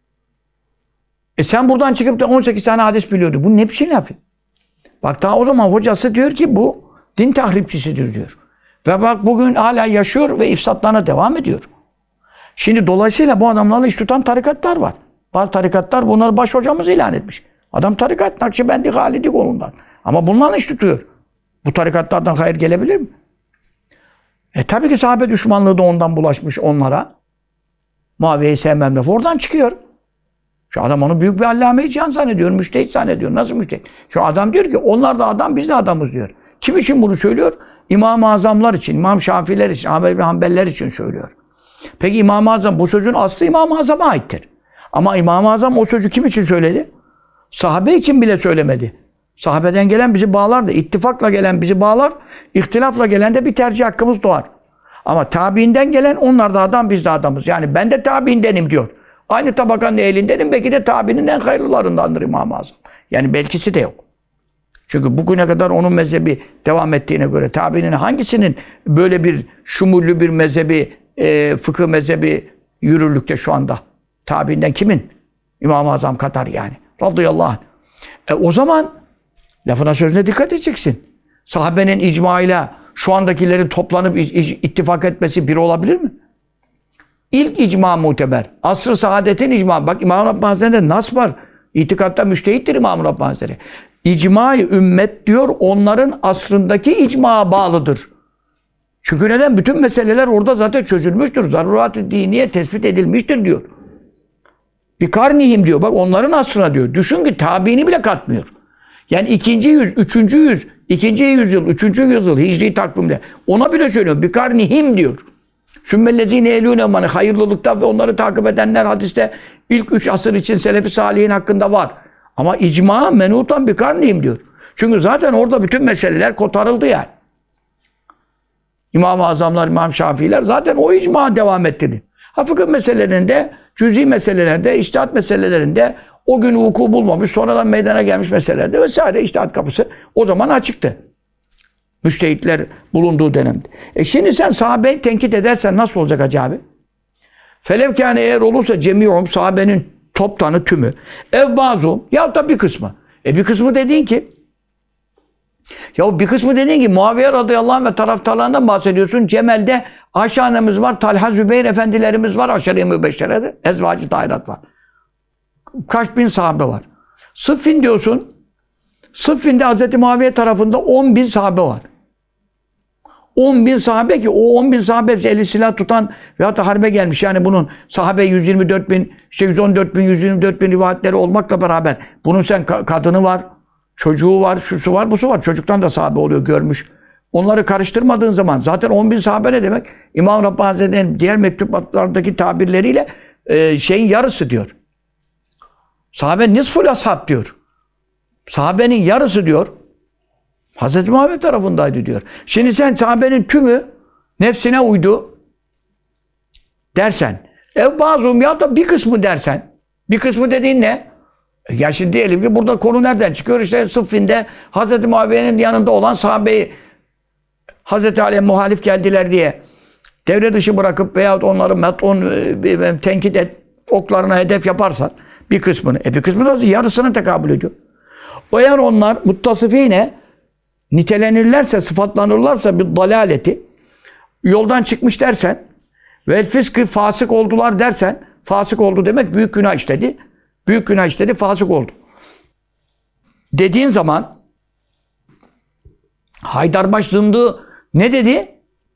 E sen buradan çıkıp da on sekiz tane hadis biliyordu. Bu ne biçim laf? Bak daha o zaman hocası diyor ki bu din tahripçisidir diyor. Ve bak bugün hala yaşıyor ve ifsatlarına devam ediyor. Şimdi dolayısıyla bu adamlarla iş tutan tarikatlar var. Bazı tarikatlar bunları baş hocamız ilan etmiş. Adam tarikat, Nakşibendi, Halidi kolundan. Ama bunlarla iş tutuyor. Bu tarikatlardan hayır gelebilir mi? E tabii ki sahabe düşmanlığı da ondan bulaşmış onlara. Muaviye'yi sevmem lafı oradan çıkıyor. Şu adam onu büyük bir allame-i cihan zannediyor, müştehit zannediyor. Nasıl müştehit? Şu adam diyor ki onlar da adam, biz de adamız diyor. Kim için bunu söylüyor? İmam-ı Azamlar için, İmam Şafiiler için, Ahmed bin Hanbeliler için söylüyor. Peki İmam-ı Azam, bu sözün aslı İmam-ı Azam'a aittir. Ama İmam-ı Azam o sözü kim için söyledi? Sahabe için bile söylemedi. Sahabeden gelen bizi bağlar da, ittifakla gelen bizi bağlar, ihtilafla gelen de bir tercih hakkımız doğar. Ama tabiinden gelen onlar da adam, biz de adamız. Yani ben de tabiindenim diyor. Aynı tabakanın elindenim, belki de tabiinin en hayırlılarındandır İmam-ı Azam. Yani belkisi de yok. Çünkü bugüne kadar onun mezhebi devam ettiğine göre tabiinin hangisinin böyle bir şumullü bir mezhebi, e, fıkıh mezhebi yürürlükte şu anda? Tabiinden kimin? İmam-ı Azam kadar yani. Radıyallahu anh. E o zaman lafına sözüne dikkat edeceksin. Sahabenin icmaıyla şu andakilerin toplanıp ittifak etmesi bir olabilir mi? İlk icma muteber. Asr-ı saadetin icma. Bak İmam Rabbani Hazretleri'nde nas var. İtikatta müştehittir İmam Rabbani Hazretleri. İcma-i ümmet diyor, onların asrındaki icmaya bağlıdır. Çünkü neden? Bütün meseleler orada zaten çözülmüştür. Zarurat-ı diniye tespit edilmiştir diyor. Bir karnihim diyor. Bak onların asrına diyor. Düşün ki tabiini bile katmıyor. Yani ikinci yüz, üçüncü yüz, ikinci yüzyıl, üçüncü yüzyıl hicri takvimde. Ona bile söylüyor. Bir karnihim diyor. Sümmellezine elûne mani hayırlılıkta ve onları takip edenler hadiste ilk üç asır için Selefi Salihin hakkında var. Ama icma menutan bir karnihim diyor. Çünkü zaten orada bütün meseleler kotarıldı yani. İmam-ı Azamlar, İmam Şafiiler zaten o icma devam ettirdi. Ha fıkıh meselelerinde, cüz'i meselelerde, içtihat meselelerinde o gün vuku bulmamış, sonradan meydana gelmiş meselelerde vesaire içtihat kapısı o zaman açıktı. Müştehitler bulunduğu dönemde. E şimdi sen sahabeyi tenkit edersen nasıl olacak Hacı abi? Felevkâne eğer olursa cemi'um, sahabenin toptanı tümü, ev bazum, ya da bir kısmı. E bir kısmı dediğin ki, ya bir kısmı dediğin ki Muaviye radıyallahu anh ve taraftarlarından bahsediyorsun. Cemel'de Ayşe annemiz var, Talha Zübeyir efendilerimiz var, aşere-i mübeşşerede, ezvacı tahirat var. Kaç bin sahabe var. Sıffin diyorsun, Sıffin'de Hazreti Muaviye tarafında on bin sahabe var. on bin sahabe ki o on bin sahabe hepsi eli silah tutan veyahut da harbe gelmiş. Yani bunun sahabe yüz yirmi dört bin, işte yüz on dört bin, yüz yirmi dört bin rivayetleri olmakla beraber bunun sen ka- kadını var, çocuğu var, şusu var, busu var. Çocuktan da sahabe oluyor, görmüş. Onları karıştırmadığın zaman zaten on bin sahabe ne demek? İmam Rabbani Hazretleri'nin diğer mektuplardaki tabirleriyle e, şeyin yarısı diyor. Sahabe nisful ashab diyor. Sahabenin yarısı diyor. Hazreti Muhammed tarafındaydı diyor. Şimdi sen sahabenin tümü nefsine uydu dersen, ev bazım ya da bir kısmı dersen, bir kısmı dediğin ne? Ya şimdi diyelim ki burada konu nereden çıkıyor? İşte Sıffin'de Hazreti Muaviye'nin yanında olan sahabeyi Hazreti Ali'ye muhalif geldiler diye devre dışı bırakıp veyahut onları met'un, e, tenkit et, oklarına hedef yaparsan bir kısmını, e bir kısmı da yarısına tekabül ediyor. O eğer onlar muttasifine nitelenirlerse, sıfatlanırlarsa bir dalaleti, yoldan çıkmış dersen ve fiskı fasık oldular dersen, fasık oldu demek büyük günah işledi. Büyük günah işledi, fasık oldu. Dediğin zaman Haydarbaş zındığı ne dedi?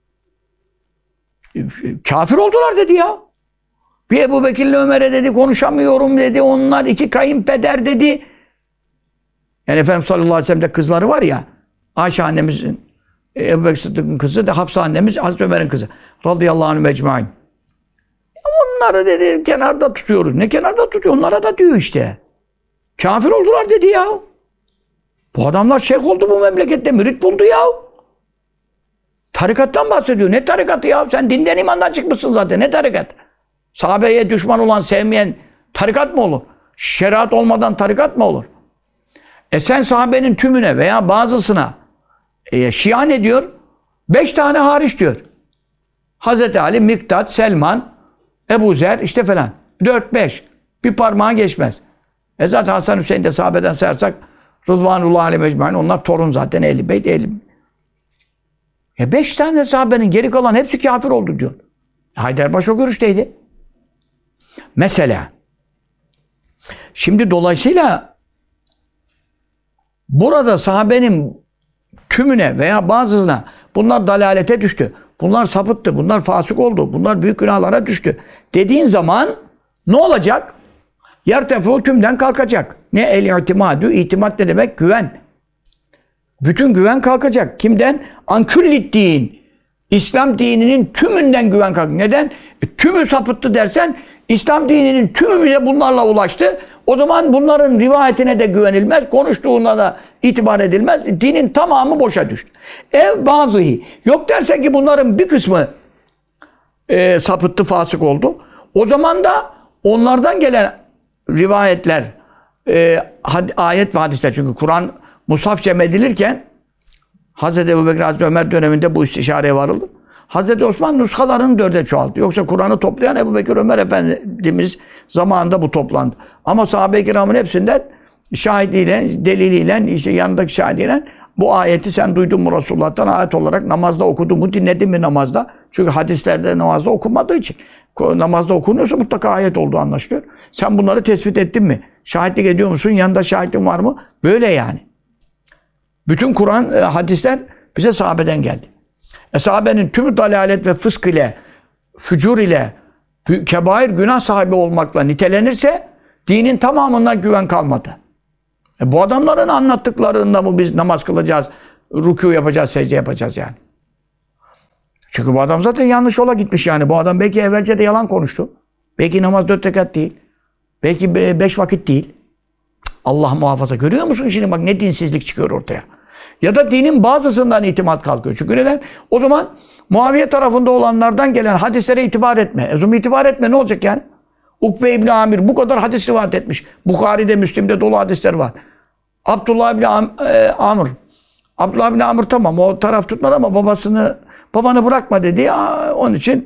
Kafir oldular dedi ya. Bir Ebu Bekir'le Ömer'e dedi, konuşamıyorum dedi, onlar iki kayınpeder dedi. Yani Efendimiz sallallahu aleyhi ve sellem'de kızları var ya, Ayşe annemizin, Ebu Bekir Sıddık'ın kızı, da Hafsa annemiz, Hazreti Ömer'in kızı. Radıyallahu anh mecmain. Onları dedi kenarda tutuyoruz. Ne kenarda tutuyor? Onlara da diyor işte. Kafir oldular dedi ya. Bu adamlar şeyh oldu bu memlekette, mürit buldu ya. Tarikattan bahsediyor. Ne tarikatı ya? Sen dinden imandan çıkmışsın zaten. Ne tarikat? Sahabeye düşman olan, sevmeyen tarikat mı olur? Şeriat olmadan tarikat mı olur? E sen sahabenin tümüne veya bazısına e, şia ne diyor? Beş tane hariç diyor. Hazreti Ali, Miktat, Selman, Ebu Zer işte falan. Dört, beş. Bir parmağa geçmez. E zaten Hasan Hüseyin de sahabeden sayarsak Rıdvanullah aleyhi mecmain, onlar torun zaten Ehl-i Beyt, Ehl-i... E beş tane sahabenin geri kalan hepsi kafir oldu diyor. Haydarbaş o görüşteydi. Mesela şimdi dolayısıyla burada sahabenin tümüne veya bazısına bunlar dalalete düştü, bunlar sapıttı, bunlar fasık oldu, bunlar büyük günahlara düştü dediğin zaman ne olacak? Yerteful tümden kalkacak. Ne el-i'timadü? İtimat ne demek? Güven. Bütün güven kalkacak. Kimden? Anküllid din. İslam dininin tümünden güven kalkacak. Neden? E, tümü sapıttı dersen İslam dininin tümü bize bunlarla ulaştı. O zaman bunların rivayetine de güvenilmez. Konuştuğuna da itibar edilmez. Dinin tamamı boşa düştü. Ev bazıhi. Yok dersen ki bunların bir kısmı e, sapıttı, fasık oldu. O zaman da onlardan gelen rivayetler, e, had, ayet ve hadisler. Çünkü Kur'an mushaf cem edilirken Hazreti Ebubekir, Hazreti Ömer döneminde bu istişareye varıldı. Hazreti Osman nuskalarını dörde çoğalttı. Yoksa Kur'an'ı toplayan Ebubekir, Ömer Efendimiz zamanında bu toplandı. Ama sahabe-i kiramın hepsinden şahidiyle, deliliyle, işte yanındaki şahidiyle bu ayeti sen duydun mu Resulullah'tan ayet olarak namazda okudun mu, dinledin mi namazda? Çünkü hadislerde namazda okunmadığı için. Namazda okunuyorsa mutlaka ayet olduğu anlaşılıyor. Sen bunları tespit ettin mi? Şahitlik ediyor musun? Yanında şahitin var mı? Böyle yani. Bütün Kur'an, hadisler bize sahabeden geldi. E sahabenin tümü dalalet ve fısk ile, fücur ile, kebair günah sahibi olmakla nitelenirse dinin tamamından güven kalmadı. E bu adamların anlattıklarında mı biz namaz kılacağız, rükû yapacağız, secde yapacağız yani? Çünkü bu adam zaten yanlış yola gitmiş yani. Bu adam belki evvelce de yalan konuştu. Belki namaz dört rekat değil. Belki beş vakit değil. Allah muhafaza. Görüyor musun şimdi bak ne dinsizlik çıkıyor ortaya. Ya da dinin bazısından itimat kalkıyor. Çünkü neden? O zaman Muaviye tarafında olanlardan gelen hadislere itibar etme. E zaman itibar etme ne olacak yani? Ukbe İbni Amir bu kadar hadis rivayet etmiş. Bukhari'de, Müslim'de dolu hadisler var. Abdullah İbni Am e, Amr. Abdullah İbni Amr tamam o taraf tutmadı ama babasını babanı bırakma dedi. Ya, onun için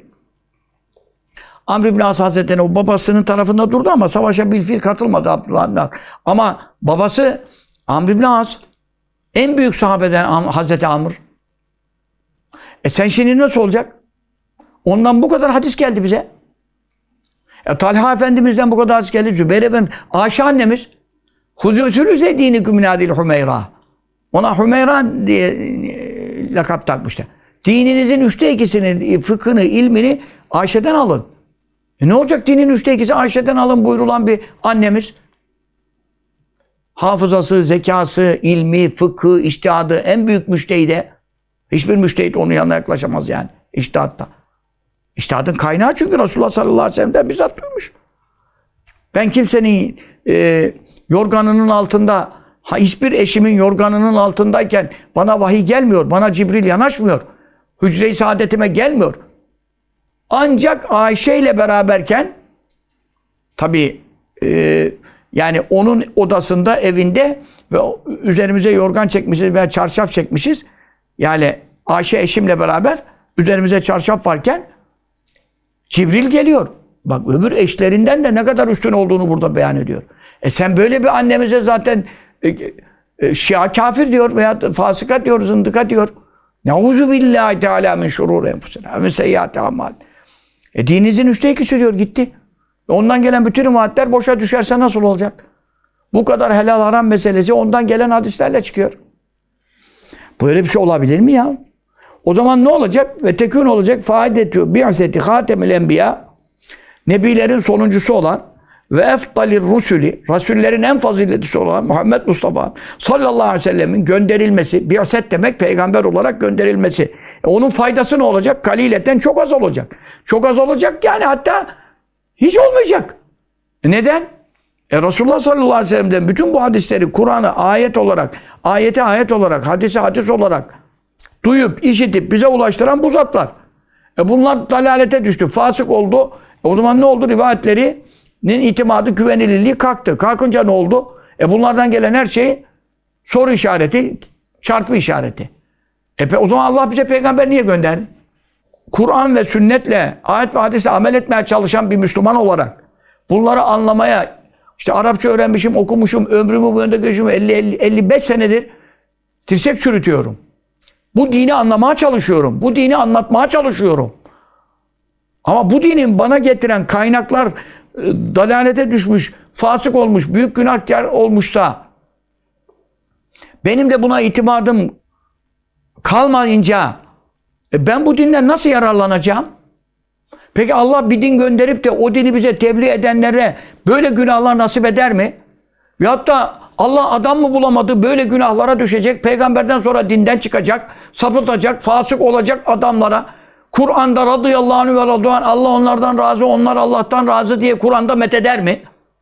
Amr İbni As Hazretleri'ne o babasının tarafında durdu ama savaşa bilfil katılmadı Abdullah İbni Amr. Ama babası Amr İbni As en büyük sahabeden Hazreti Amr. E sen şimdi nasıl olacak? Ondan bu kadar hadis geldi bize. E, Talha Efendimiz'den bu kadar hadis geldi. Zübeyir Efendimiz, Ayşe annemiz Huzûtülü zedîni kümnâdil Hümeyra. Ona Hümeyra diye e, lakap takmışlar. Dininizin üçte ikisini, fıkhını, ilmini Ayşe'den alın. E ne olacak dinin üçte ikisi Ayşe'den alın buyurulan bir annemiz? Hafızası, zekası, ilmi, fıkhı, içtihadı en büyük müştehide. Hiçbir müştehit onun yanına yaklaşamaz yani. İçtihatta. İçtihadın kaynağı çünkü Resulullah sallallahu aleyhi ve sellem'den bizzat duymuş. Ben kimsenin e, yorganının altında, ha, hiçbir eşimin yorganının altındayken bana vahiy gelmiyor, bana Cibril yanaşmıyor. Hücre-i saadetime gelmiyor. Ancak Ayşe ile beraberken tabii e, yani onun odasında, evinde ve üzerimize yorgan çekmişiz veya çarşaf çekmişiz. Yani Ayşe eşimle beraber üzerimize çarşaf varken Cibril geliyor. Bak öbür eşlerinden de ne kadar üstün olduğunu burada beyan ediyor. E sen böyle bir annemize zaten e, e, Şia kafir diyor veya fasıka diyor, zındıka diyor. Neuzu billahi teala min şururi enfusina ve seyyiati amal. E dininizin üçte ikisi diyor gitti. Ondan gelen bütün rivayetler boşa düşerse nasıl olacak? Bu kadar helal haram meselesi ondan gelen hadislerle çıkıyor. Böyle bir şey olabilir mi ya? O zaman ne olacak? Ve tekün olacak. Faidetü bi'aseti hatemil enbiya. Nebilerin sonuncusu olan ve efdalir rusuli, rasullerin en faziletlisi olan Muhammed Mustafa sallallahu aleyhi ve sellemin gönderilmesi, bi'aset demek peygamber olarak gönderilmesi. E onun faydası ne olacak? Kalileten çok az olacak. Çok az olacak yani hatta hiç olmayacak. E neden? E Resulullah sallallahu aleyhi ve sellem'den bütün bu hadisleri Kur'an'ı ayet olarak, ayete ayet olarak, hadise hadis olarak duyup, işitip bize ulaştıran bu zatlar. E bunlar dalalete düştü, fasık oldu. E o zaman ne oldu? Rivayetlerinin itimadı, güvenilirliği kalktı. Kalkınca ne oldu? E bunlardan gelen her şey soru işareti, çarpı işareti. E o zaman Allah bize peygamber niye gönderdi? Kur'an ve sünnetle, ayet ve hadisle amel etmeye çalışan bir Müslüman olarak bunları anlamaya, işte Arapça öğrenmişim, okumuşum, ömrümü bu yönde geçmişim, elli elli beş senedir dirsek çürütüyorum. Bu dini anlamaya çalışıyorum. Bu dini anlatmaya çalışıyorum. Ama bu dinin bana getiren kaynaklar dalalete düşmüş, fasık olmuş, büyük günahkar olmuşsa benim de buna itimadım kalmayınca e ben bu dinden nasıl yararlanacağım? Peki Allah bir din gönderip de o dini bize tebliğ edenlere böyle günahlar nasip eder mi? Ve hatta Allah adam mı bulamadı böyle günahlara düşecek, peygamberden sonra dinden çıkacak, sapıtacak, fasık olacak adamlara Kur'an'da radıyallahu anh ve radıyallahu anh, Allah onlardan razı, onlar Allah'tan razı diye Kur'an'da metheder mi?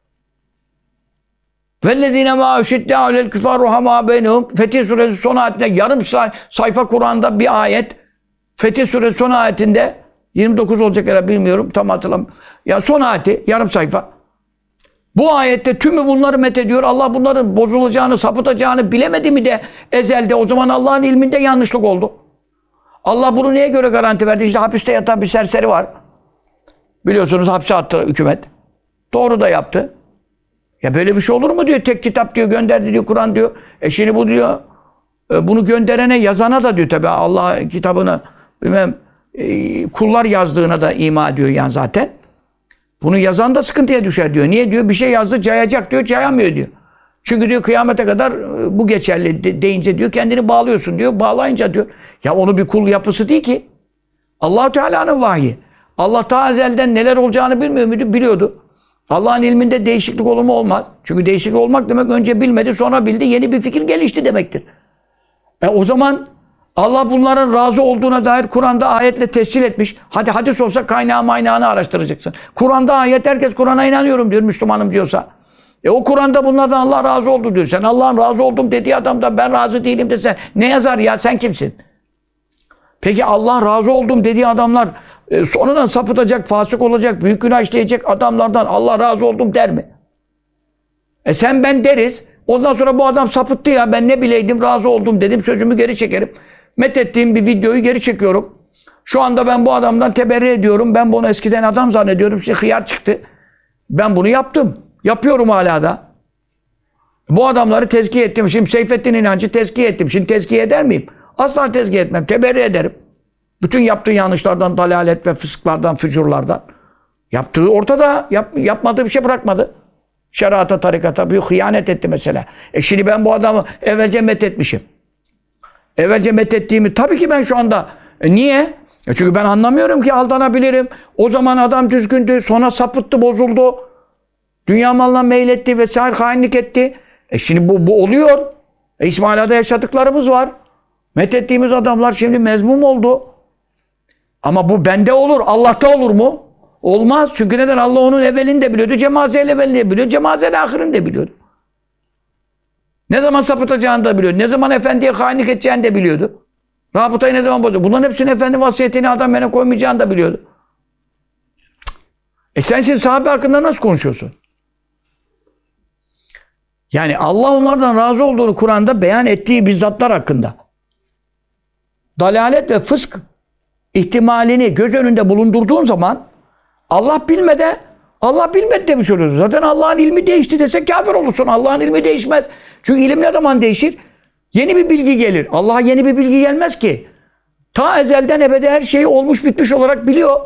وَالَّذ۪ينَ مَا اُشِدَّ عَلَى الْكُفَارُ رُحَمَا بَيْنَهُمْ Fetih Suresi son ayetinde yarım say sayfa Kur'an'da bir ayet, Fetih Suresi son ayetinde yirmi dokuz olacak herhalde bilmiyorum, tam hatırlamıyorum. Ya son ayeti, yarım sayfa. Bu ayette tümü bunları methediyor. Allah bunların bozulacağını, sapıtacağını bilemedi mi de ezelde? O zaman Allah'ın ilminde yanlışlık oldu. Allah bunu neye göre garanti verdi? İşte hapiste yatan bir serseri var. Biliyorsunuz hapse attı hükümet. Doğru da yaptı. Ya böyle bir şey olur mu diyor. Tek kitap diyor, gönderdi diyor, Kur'an diyor. E şimdi bu diyor, E, bunu gönderene, yazana da diyor tabi Allah kitabını bilmem e, kullar yazdığına da ima ediyor yani zaten. Bunu yazan da sıkıntıya düşer diyor. Niye diyor? Bir şey yazdı cayacak diyor, cayamıyor diyor. Çünkü diyor kıyamete kadar bu geçerli de, deyince diyor kendini bağlıyorsun diyor. Bağlayınca diyor. Ya onu bir kul yapısı değil ki. Allah-u Teala'nın vahyi. Allah ta ezelden neler olacağını bilmiyor muydu? Biliyordu. Allah'ın ilminde değişiklik olur mu? Olmaz. Çünkü değişiklik olmak demek önce bilmedi sonra bildi. Yeni bir fikir gelişti demektir. E o zaman Allah bunların razı olduğuna dair Kur'an'da ayetle tescil etmiş. Hadi hadis olsa kaynağı maynağını araştıracaksın. Kur'an'da ayet herkes Kur'an'a inanıyorum diyor Müslümanım diyorsa. E o Kur'an'da bunlardan Allah razı oldu diyor. Sen Allah'ın razı oldum dediği adamdan ben razı değilim desen ne yazar ya sen kimsin? Peki Allah razı oldum dediği adamlar e, sonradan sapıtacak, fasık olacak, büyük günah işleyecek adamlardan Allah razı oldum der mi? E sen ben deriz. Ondan sonra bu adam sapıttı ya ben ne bileydim razı oldum dedim sözümü geri çekerim. Methettiğim bir videoyu geri çekiyorum. Şu anda ben bu adamdan teberri ediyorum. Ben bunu eskiden adam zannediyorum. Şimdi hıyar çıktı. Ben bunu yaptım. Yapıyorum hala da. Bu adamları tezkiye ettim. Şimdi Seyfettin İnancı tezkiye ettim. Şimdi tezkiye eder miyim? Asla tezkiye etmem. Teberri ederim. Bütün yaptığı yanlışlardan, dalalet ve fısklardan, fücurlardan. Yaptığı ortada. Yap, yapmadığı bir şey bırakmadı. Şeriata, tarikata büyük hıyanet etti mesela. E şimdi ben bu adamı evvelce methetmişim. Evvelce methettiğimi tabii ki ben şu anda. E niye? E çünkü ben anlamıyorum ki aldanabilirim. O zaman adam düzgündü. Sonra sapıttı, bozuldu. Dünya malına meyletti vesaire hainlik etti. E şimdi bu, bu oluyor. E İsmaila'da yaşadıklarımız var. Methettiğimiz adamlar şimdi mezmum oldu. Ama bu bende olur. Allah'ta olur mu? Olmaz. Çünkü neden? Allah onun evvelini de biliyordu. Cemazel evvelini de biliyordu. Cemazel ahirini de biliyordu. Ne zaman sapıtacağını da biliyordu. Ne zaman efendiye hainlik edeceğini de biliyordu. Rabıtayı ne zaman bozuyor. Bunların hepsinin efendi vasiyetini adam yerine koymayacağını da biliyordu. E sen şimdi sahabe hakkında nasıl konuşuyorsun? Yani Allah onlardan razı olduğunu Kur'an'da beyan ettiği bizzatlar hakkında. Dalalet ve fısk ihtimalini göz önünde bulundurduğun zaman Allah bilmede Allah bilmedi demiş oluyorsun. Zaten Allah'ın ilmi değişti dese kafir olursun. Allah'ın ilmi değişmez. Çünkü ilim ne zaman değişir? Yeni bir bilgi gelir. Allah'a yeni bir bilgi gelmez ki. Ta ezelden ebede her şeyi olmuş bitmiş olarak biliyor.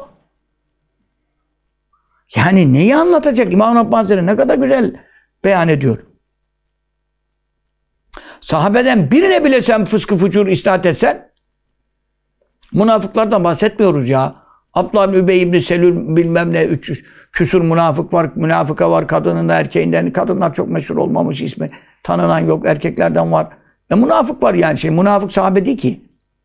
Yani neyi anlatacak? İmam Rabbani Hazretleri ne kadar güzel beyan ediyor. Sahabeden birine bile sen fıskı fucur istat etsen, münafıklardan bahsetmiyoruz ya. Abdullah bin Übey ibn Selül bilmem ne üç yüz küsur münafık var, münafıka var, kadının da erkeğinden. Kadınlar çok meşhur olmamış ismi. Tanınan yok, erkeklerden var. E münafık var yani şey. Münafık sahabe değil ki.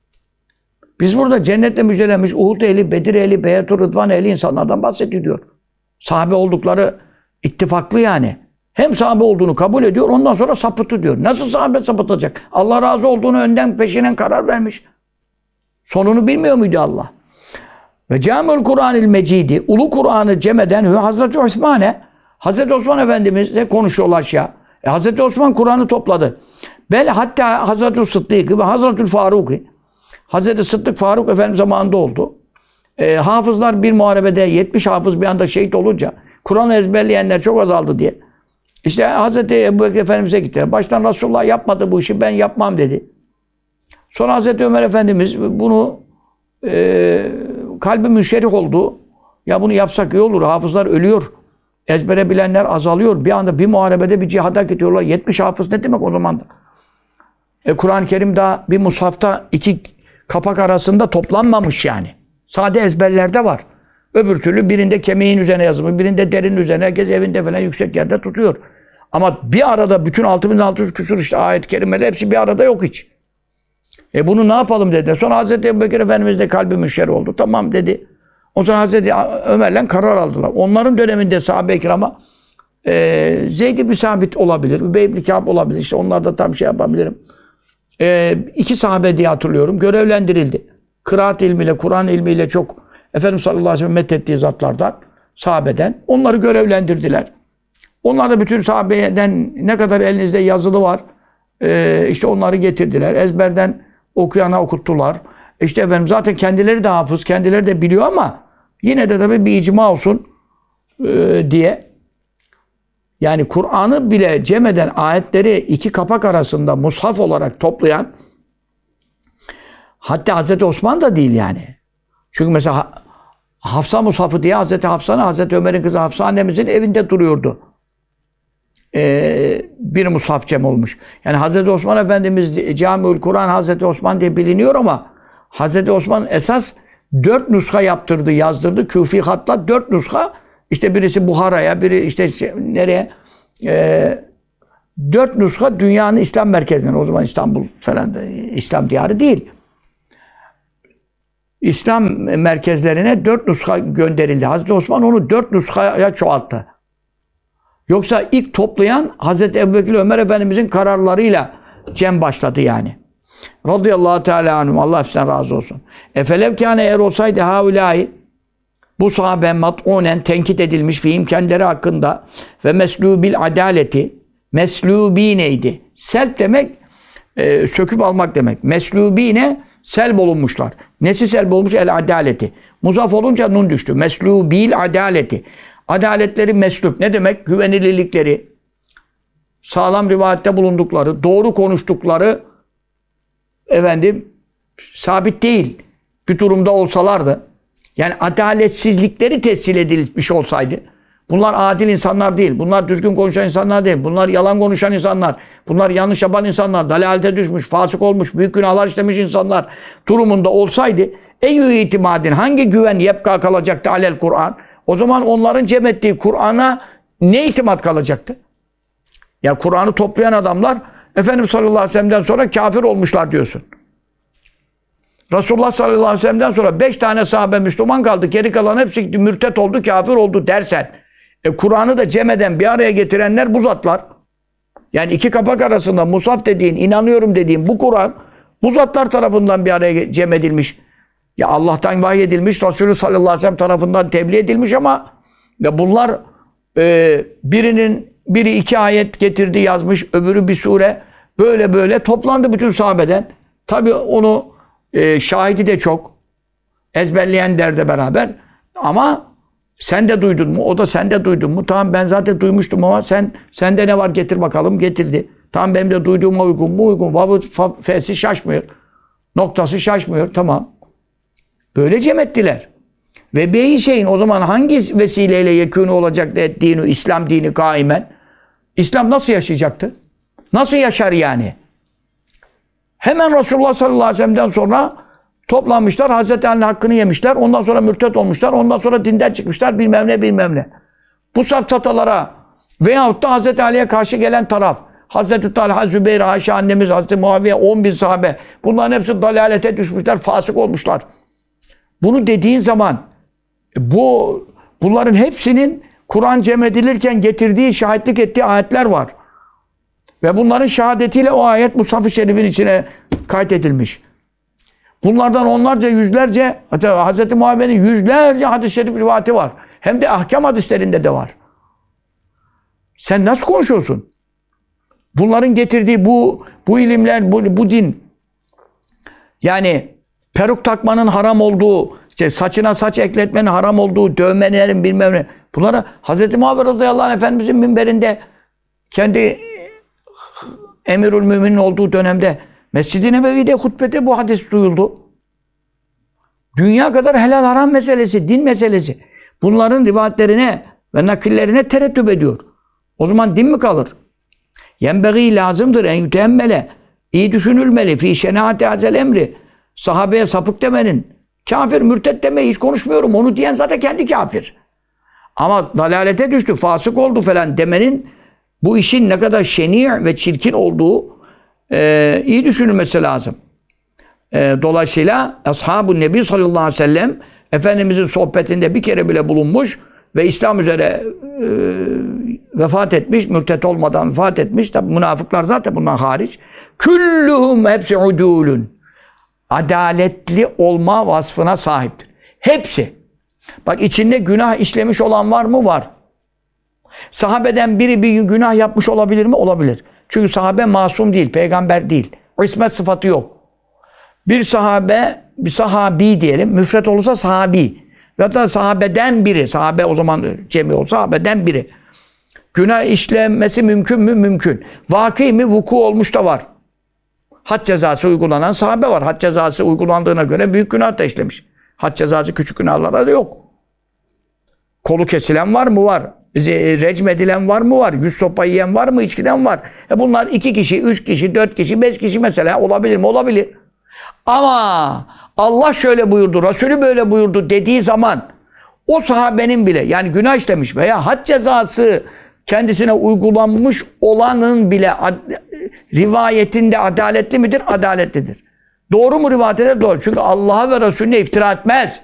Biz burada cennetle müjdelenmiş Uhud ehli, Bedir ehli, Beyat-ı Rıdvan ehli insanlardan bahsediyor. Sahabe oldukları ittifaklı yani. Hem sahabe olduğunu kabul ediyor, ondan sonra sapıtı diyor. Nasıl sahabe sapıtacak? Allah razı olduğunu önden peşinen karar vermiş. Sonunu bilmiyor muydu Allah? Ve Câmi'ül Kur'an-ül Mecidi, Ulu Kur'an'ı cem eden Hazreti Osman'e, Hazreti Osman Efendimizle konuşuyorlar şey. E, Hazreti Osman Kur'an'ı topladı. Bel hatta Hazreti Sıddık ve Hazreti Faruk, Hazreti Sıddık Faruk Efendimiz zamanında oldu. E, hafızlar bir muharebede yetmiş hafız bir anda şehit olunca Kur'an'ı ezberleyenler çok azaldı diye. İşte Hazreti Ebubekir Efendimiz'e gittiler. Baştan Resulullah yapmadı bu işi, ben yapmam dedi. Sonra Hazreti Ömer Efendimiz bunu e, kalbi münşerih oldu. Ya bunu yapsak iyi olur. Hafızlar ölüyor. Ezbere bilenler azalıyor. Bir anda bir muharebede bir cihada gidiyorlar. yetmiş hafız ne demek o zaman da? E, Kur'an-ı Kerim daha bir mushafta iki kapak arasında toplanmamış yani. Sade ezberlerde var. Öbür türlü birinde kemiğin üzerine yazılmış, birinde derinin üzerine, herkes evinde falan yüksek yerde tutuyor. Ama bir arada bütün altı bin altı yüz küsur işte ayet-i kerimeler hepsi bir arada yok hiç. E bunu ne yapalım dedi. Sonra Hazreti Ebubekir Efendimiz de kalbi müşerri oldu. Tamam dedi. O zaman Hazreti Ömer'le karar aldılar. Onların döneminde sahabe-i kirama e, Zeyd ibn Sabit olabilir, Übey ibn Kâb olabilir. İşte onlar da tam şey yapabilirim. E, iki sahabe diye hatırlıyorum. Görevlendirildi. Kıraat ilmiyle, Kur'an ilmiyle çok Efendimiz sallallahu aleyhi ve sellem methettiği zatlardan, sahabeden onları görevlendirdiler. Onlar da bütün sahabeden ne kadar elinizde yazılı var, e, işte onları getirdiler. Ezberden okuyana okuttular. İşte efendim zaten kendileri de hafız, kendileri de biliyor ama yine de tabii bir icma olsun e, diye. Yani Kur'an'ı bile cem eden ayetleri iki kapak arasında mushaf olarak toplayan Hatta Hazreti Osman da değil yani. Çünkü mesela Hafsa Mushafı diye Hazreti Hafsa'nın, Hazreti Ömer'in kızı Hafsa annemizin evinde duruyordu. Ee, bir mushaf cem olmuş. Yani Hazreti Osman Efendimiz Camiül Kur'an Hazreti Osman diye biliniyor ama Hazreti Osman esas dört nuska yaptırdı, yazdırdı. Küfi hatla dört nuska. İşte birisi Buhara'ya, biri işte şey, nereye? Ee, dört nuska dünyanın İslam merkezine. O zaman İstanbul falan da İslam diyarı değil. İslam merkezlerine dört nuska gönderildi. Hazreti Osman onu dört nuskaya çoğalttı. Yoksa ilk toplayan Hazreti Ebubekir Ömer Efendimizin kararlarıyla cem başladı yani. Radıyallahu teala anhum. Allah hepsinden razı olsun. Efelev kâne eğer olsaydı haulâhi bu sahabe mat'unen tenkit edilmiş fiim kendileri hakkında ve meslûbil adaleti meslûbîneydi. Selp demek e, söküp almak demek. Meslûbîne selb olunmuşlar. Nesi selb olmuş? El adaleti. Muzaf olunca nun düştü. Meslûbil adaleti. Adaletleri meslûb. Ne demek? Güvenilirlikleri, sağlam rivayette bulundukları, doğru konuştukları efendim sabit değil. Bir durumda olsalardı. Yani adaletsizlikleri tescil edilmiş olsaydı. Bunlar adil insanlar değil. Bunlar düzgün konuşan insanlar değil. Bunlar yalan konuşan insanlar. Bunlar yanlış yapan insanlar. Dalalete düşmüş, fasık olmuş, büyük günahlar işlemiş insanlar durumunda olsaydı eyyü itimadin hangi güven yepka kalacaktı alel Kur'an? O zaman onların cem ettiği Kur'an'a ne itimat kalacaktı? Ya Kur'an'ı toplayan adamlar Efendimiz sallallahu aleyhi ve sellem'den sonra kafir olmuşlar diyorsun. Resulullah sallallahu aleyhi ve sellem'den sonra beş tane sahabe Müslüman kaldı. Geri kalan hepsi gitti, mürtet oldu, kafir oldu dersen. E, Kur'an'ı da cem eden, bir araya getirenler bu zatlar. Yani iki kapak arasında musaf dediğin, inanıyorum dediğin bu Kur'an bu zatlar tarafından bir araya cem edilmiş. Ya Allah'tan vahiy edilmiş, Resulü sallallahu aleyhi ve sellem tarafından tebliğ edilmiş ama ya bunlar e, birinin biri iki ayet getirdi yazmış, öbürü bir sure. Böyle böyle toplandı bütün sahabeden. Tabii onu e, şahidi de çok. Ezberleyen derde beraber. Ama sen de duydun mu? O da sen de duydun mu? Tamam ben zaten duymuştum ama sen sende ne var getir bakalım. Getirdi. Tamam benim de duyduğuma uygun mu? Uygun. Vavı f'si şaşmıyor. Noktası şaşmıyor. Tamam. Böyle cem ettiler. Ve beyi şeyin o zaman hangi vesileyle yekûnü olacaktı et dini, İslam dini kaimen? İslam nasıl yaşayacaktı? Nasıl yaşar yani? Hemen Resulullah sallallahu aleyhi ve sellem'den sonra toplanmışlar, Hazreti Ali'nin hakkını yemişler, ondan sonra mürtet olmuşlar, ondan sonra dinden çıkmışlar, bilmem ne bilmem ne. Bu safsatalara veyahut da Hazreti Ali'ye karşı gelen taraf, Hazreti Talha, Zübeyir, Ayşe annemiz, Hazreti Muaviye, on bin sahabe, bunların hepsi dalalete düşmüşler, fasık olmuşlar. Bunu dediğin zaman bu bunların hepsinin Kur'an cem edilirken getirdiği, şahitlik ettiği ayetler var. Ve bunların şehadetiyle o ayet Mushaf-ı Şerif'in içine kaydedilmiş. Bunlardan onlarca, yüzlerce, hatta Hazreti Muaviye'nin yüzlerce hadis-i şerif rivayeti var. Hem de ahkam hadislerinde de var. Sen nasıl konuşuyorsun? Bunların getirdiği bu bu ilimler, bu, bu din, yani peruk takmanın haram olduğu, işte saçına saç ekletmenin haram olduğu, dövmelerin bilmem ne. Bunlara Hazreti Muaviye radıyallahu anh Efendimizin minberinde kendi Emirül Müminin olduğu dönemde Mescid-i Nebevi'de hutbede bu hadis duyuldu. Dünya kadar helal haram meselesi, din meselesi. Bunların rivayetlerine ve nakillerine tereddüt ediyor. O zaman din mi kalır? Yenbeği lazımdır en yüteemmele. İyi düşünülmeli. Fî şenaati hazel emri. Sahabeye sapık demenin. Kafir, mürtet demeyi hiç konuşmuyorum. Onu diyen zaten kendi kafir. Ama dalalete düştü, fasık oldu falan demenin bu işin ne kadar şeni' ve çirkin olduğu e, iyi düşünülmesi lazım. E, dolayısıyla Ashab-ı Nebi sallallahu aleyhi ve sellem Efendimizin sohbetinde bir kere bile bulunmuş ve İslam üzere e, vefat etmiş, mürtet olmadan vefat etmiş. Tabi münafıklar zaten bundan hariç. Küllühüm hepsi udûlün. Adaletli olma vasfına sahiptir. Hepsi. Bak içinde günah işlemiş olan var mı? Var. Sahabeden biri bir günah yapmış olabilir mi? Olabilir. Çünkü sahabe masum değil, peygamber değil. İsmet sıfatı yok. Bir sahabe, bir sahabi diyelim, müfret olursa sahabi. Ya da sahabeden biri, sahabe o zaman cemi olsa sahabeden biri. Günah işlemesi mümkün mü? Mümkün. Vaki mi? Vuku olmuş da var. had cezası uygulanan sahabe var. Had cezası uygulandığına göre büyük günah da işlemiş. Had cezası küçük günahlara da yok. Kolu kesilen var mı? Var. Recm edilen var mı? Var. Yüz sopa yiyen var mı? İçkiden var. E bunlar iki kişi, üç kişi, dört kişi, beş kişi mesela olabilir mi? Olabilir. Ama Allah şöyle buyurdu, Resulü böyle buyurdu dediği zaman o sahabenin bile yani günah işlemiş veya had cezası kendisine uygulanmış olanın bile ad, rivayetinde adaletli midir? Adaletlidir. Doğru mu rivayet eder? Doğru. Çünkü Allah'a ve Resulüne iftira etmez.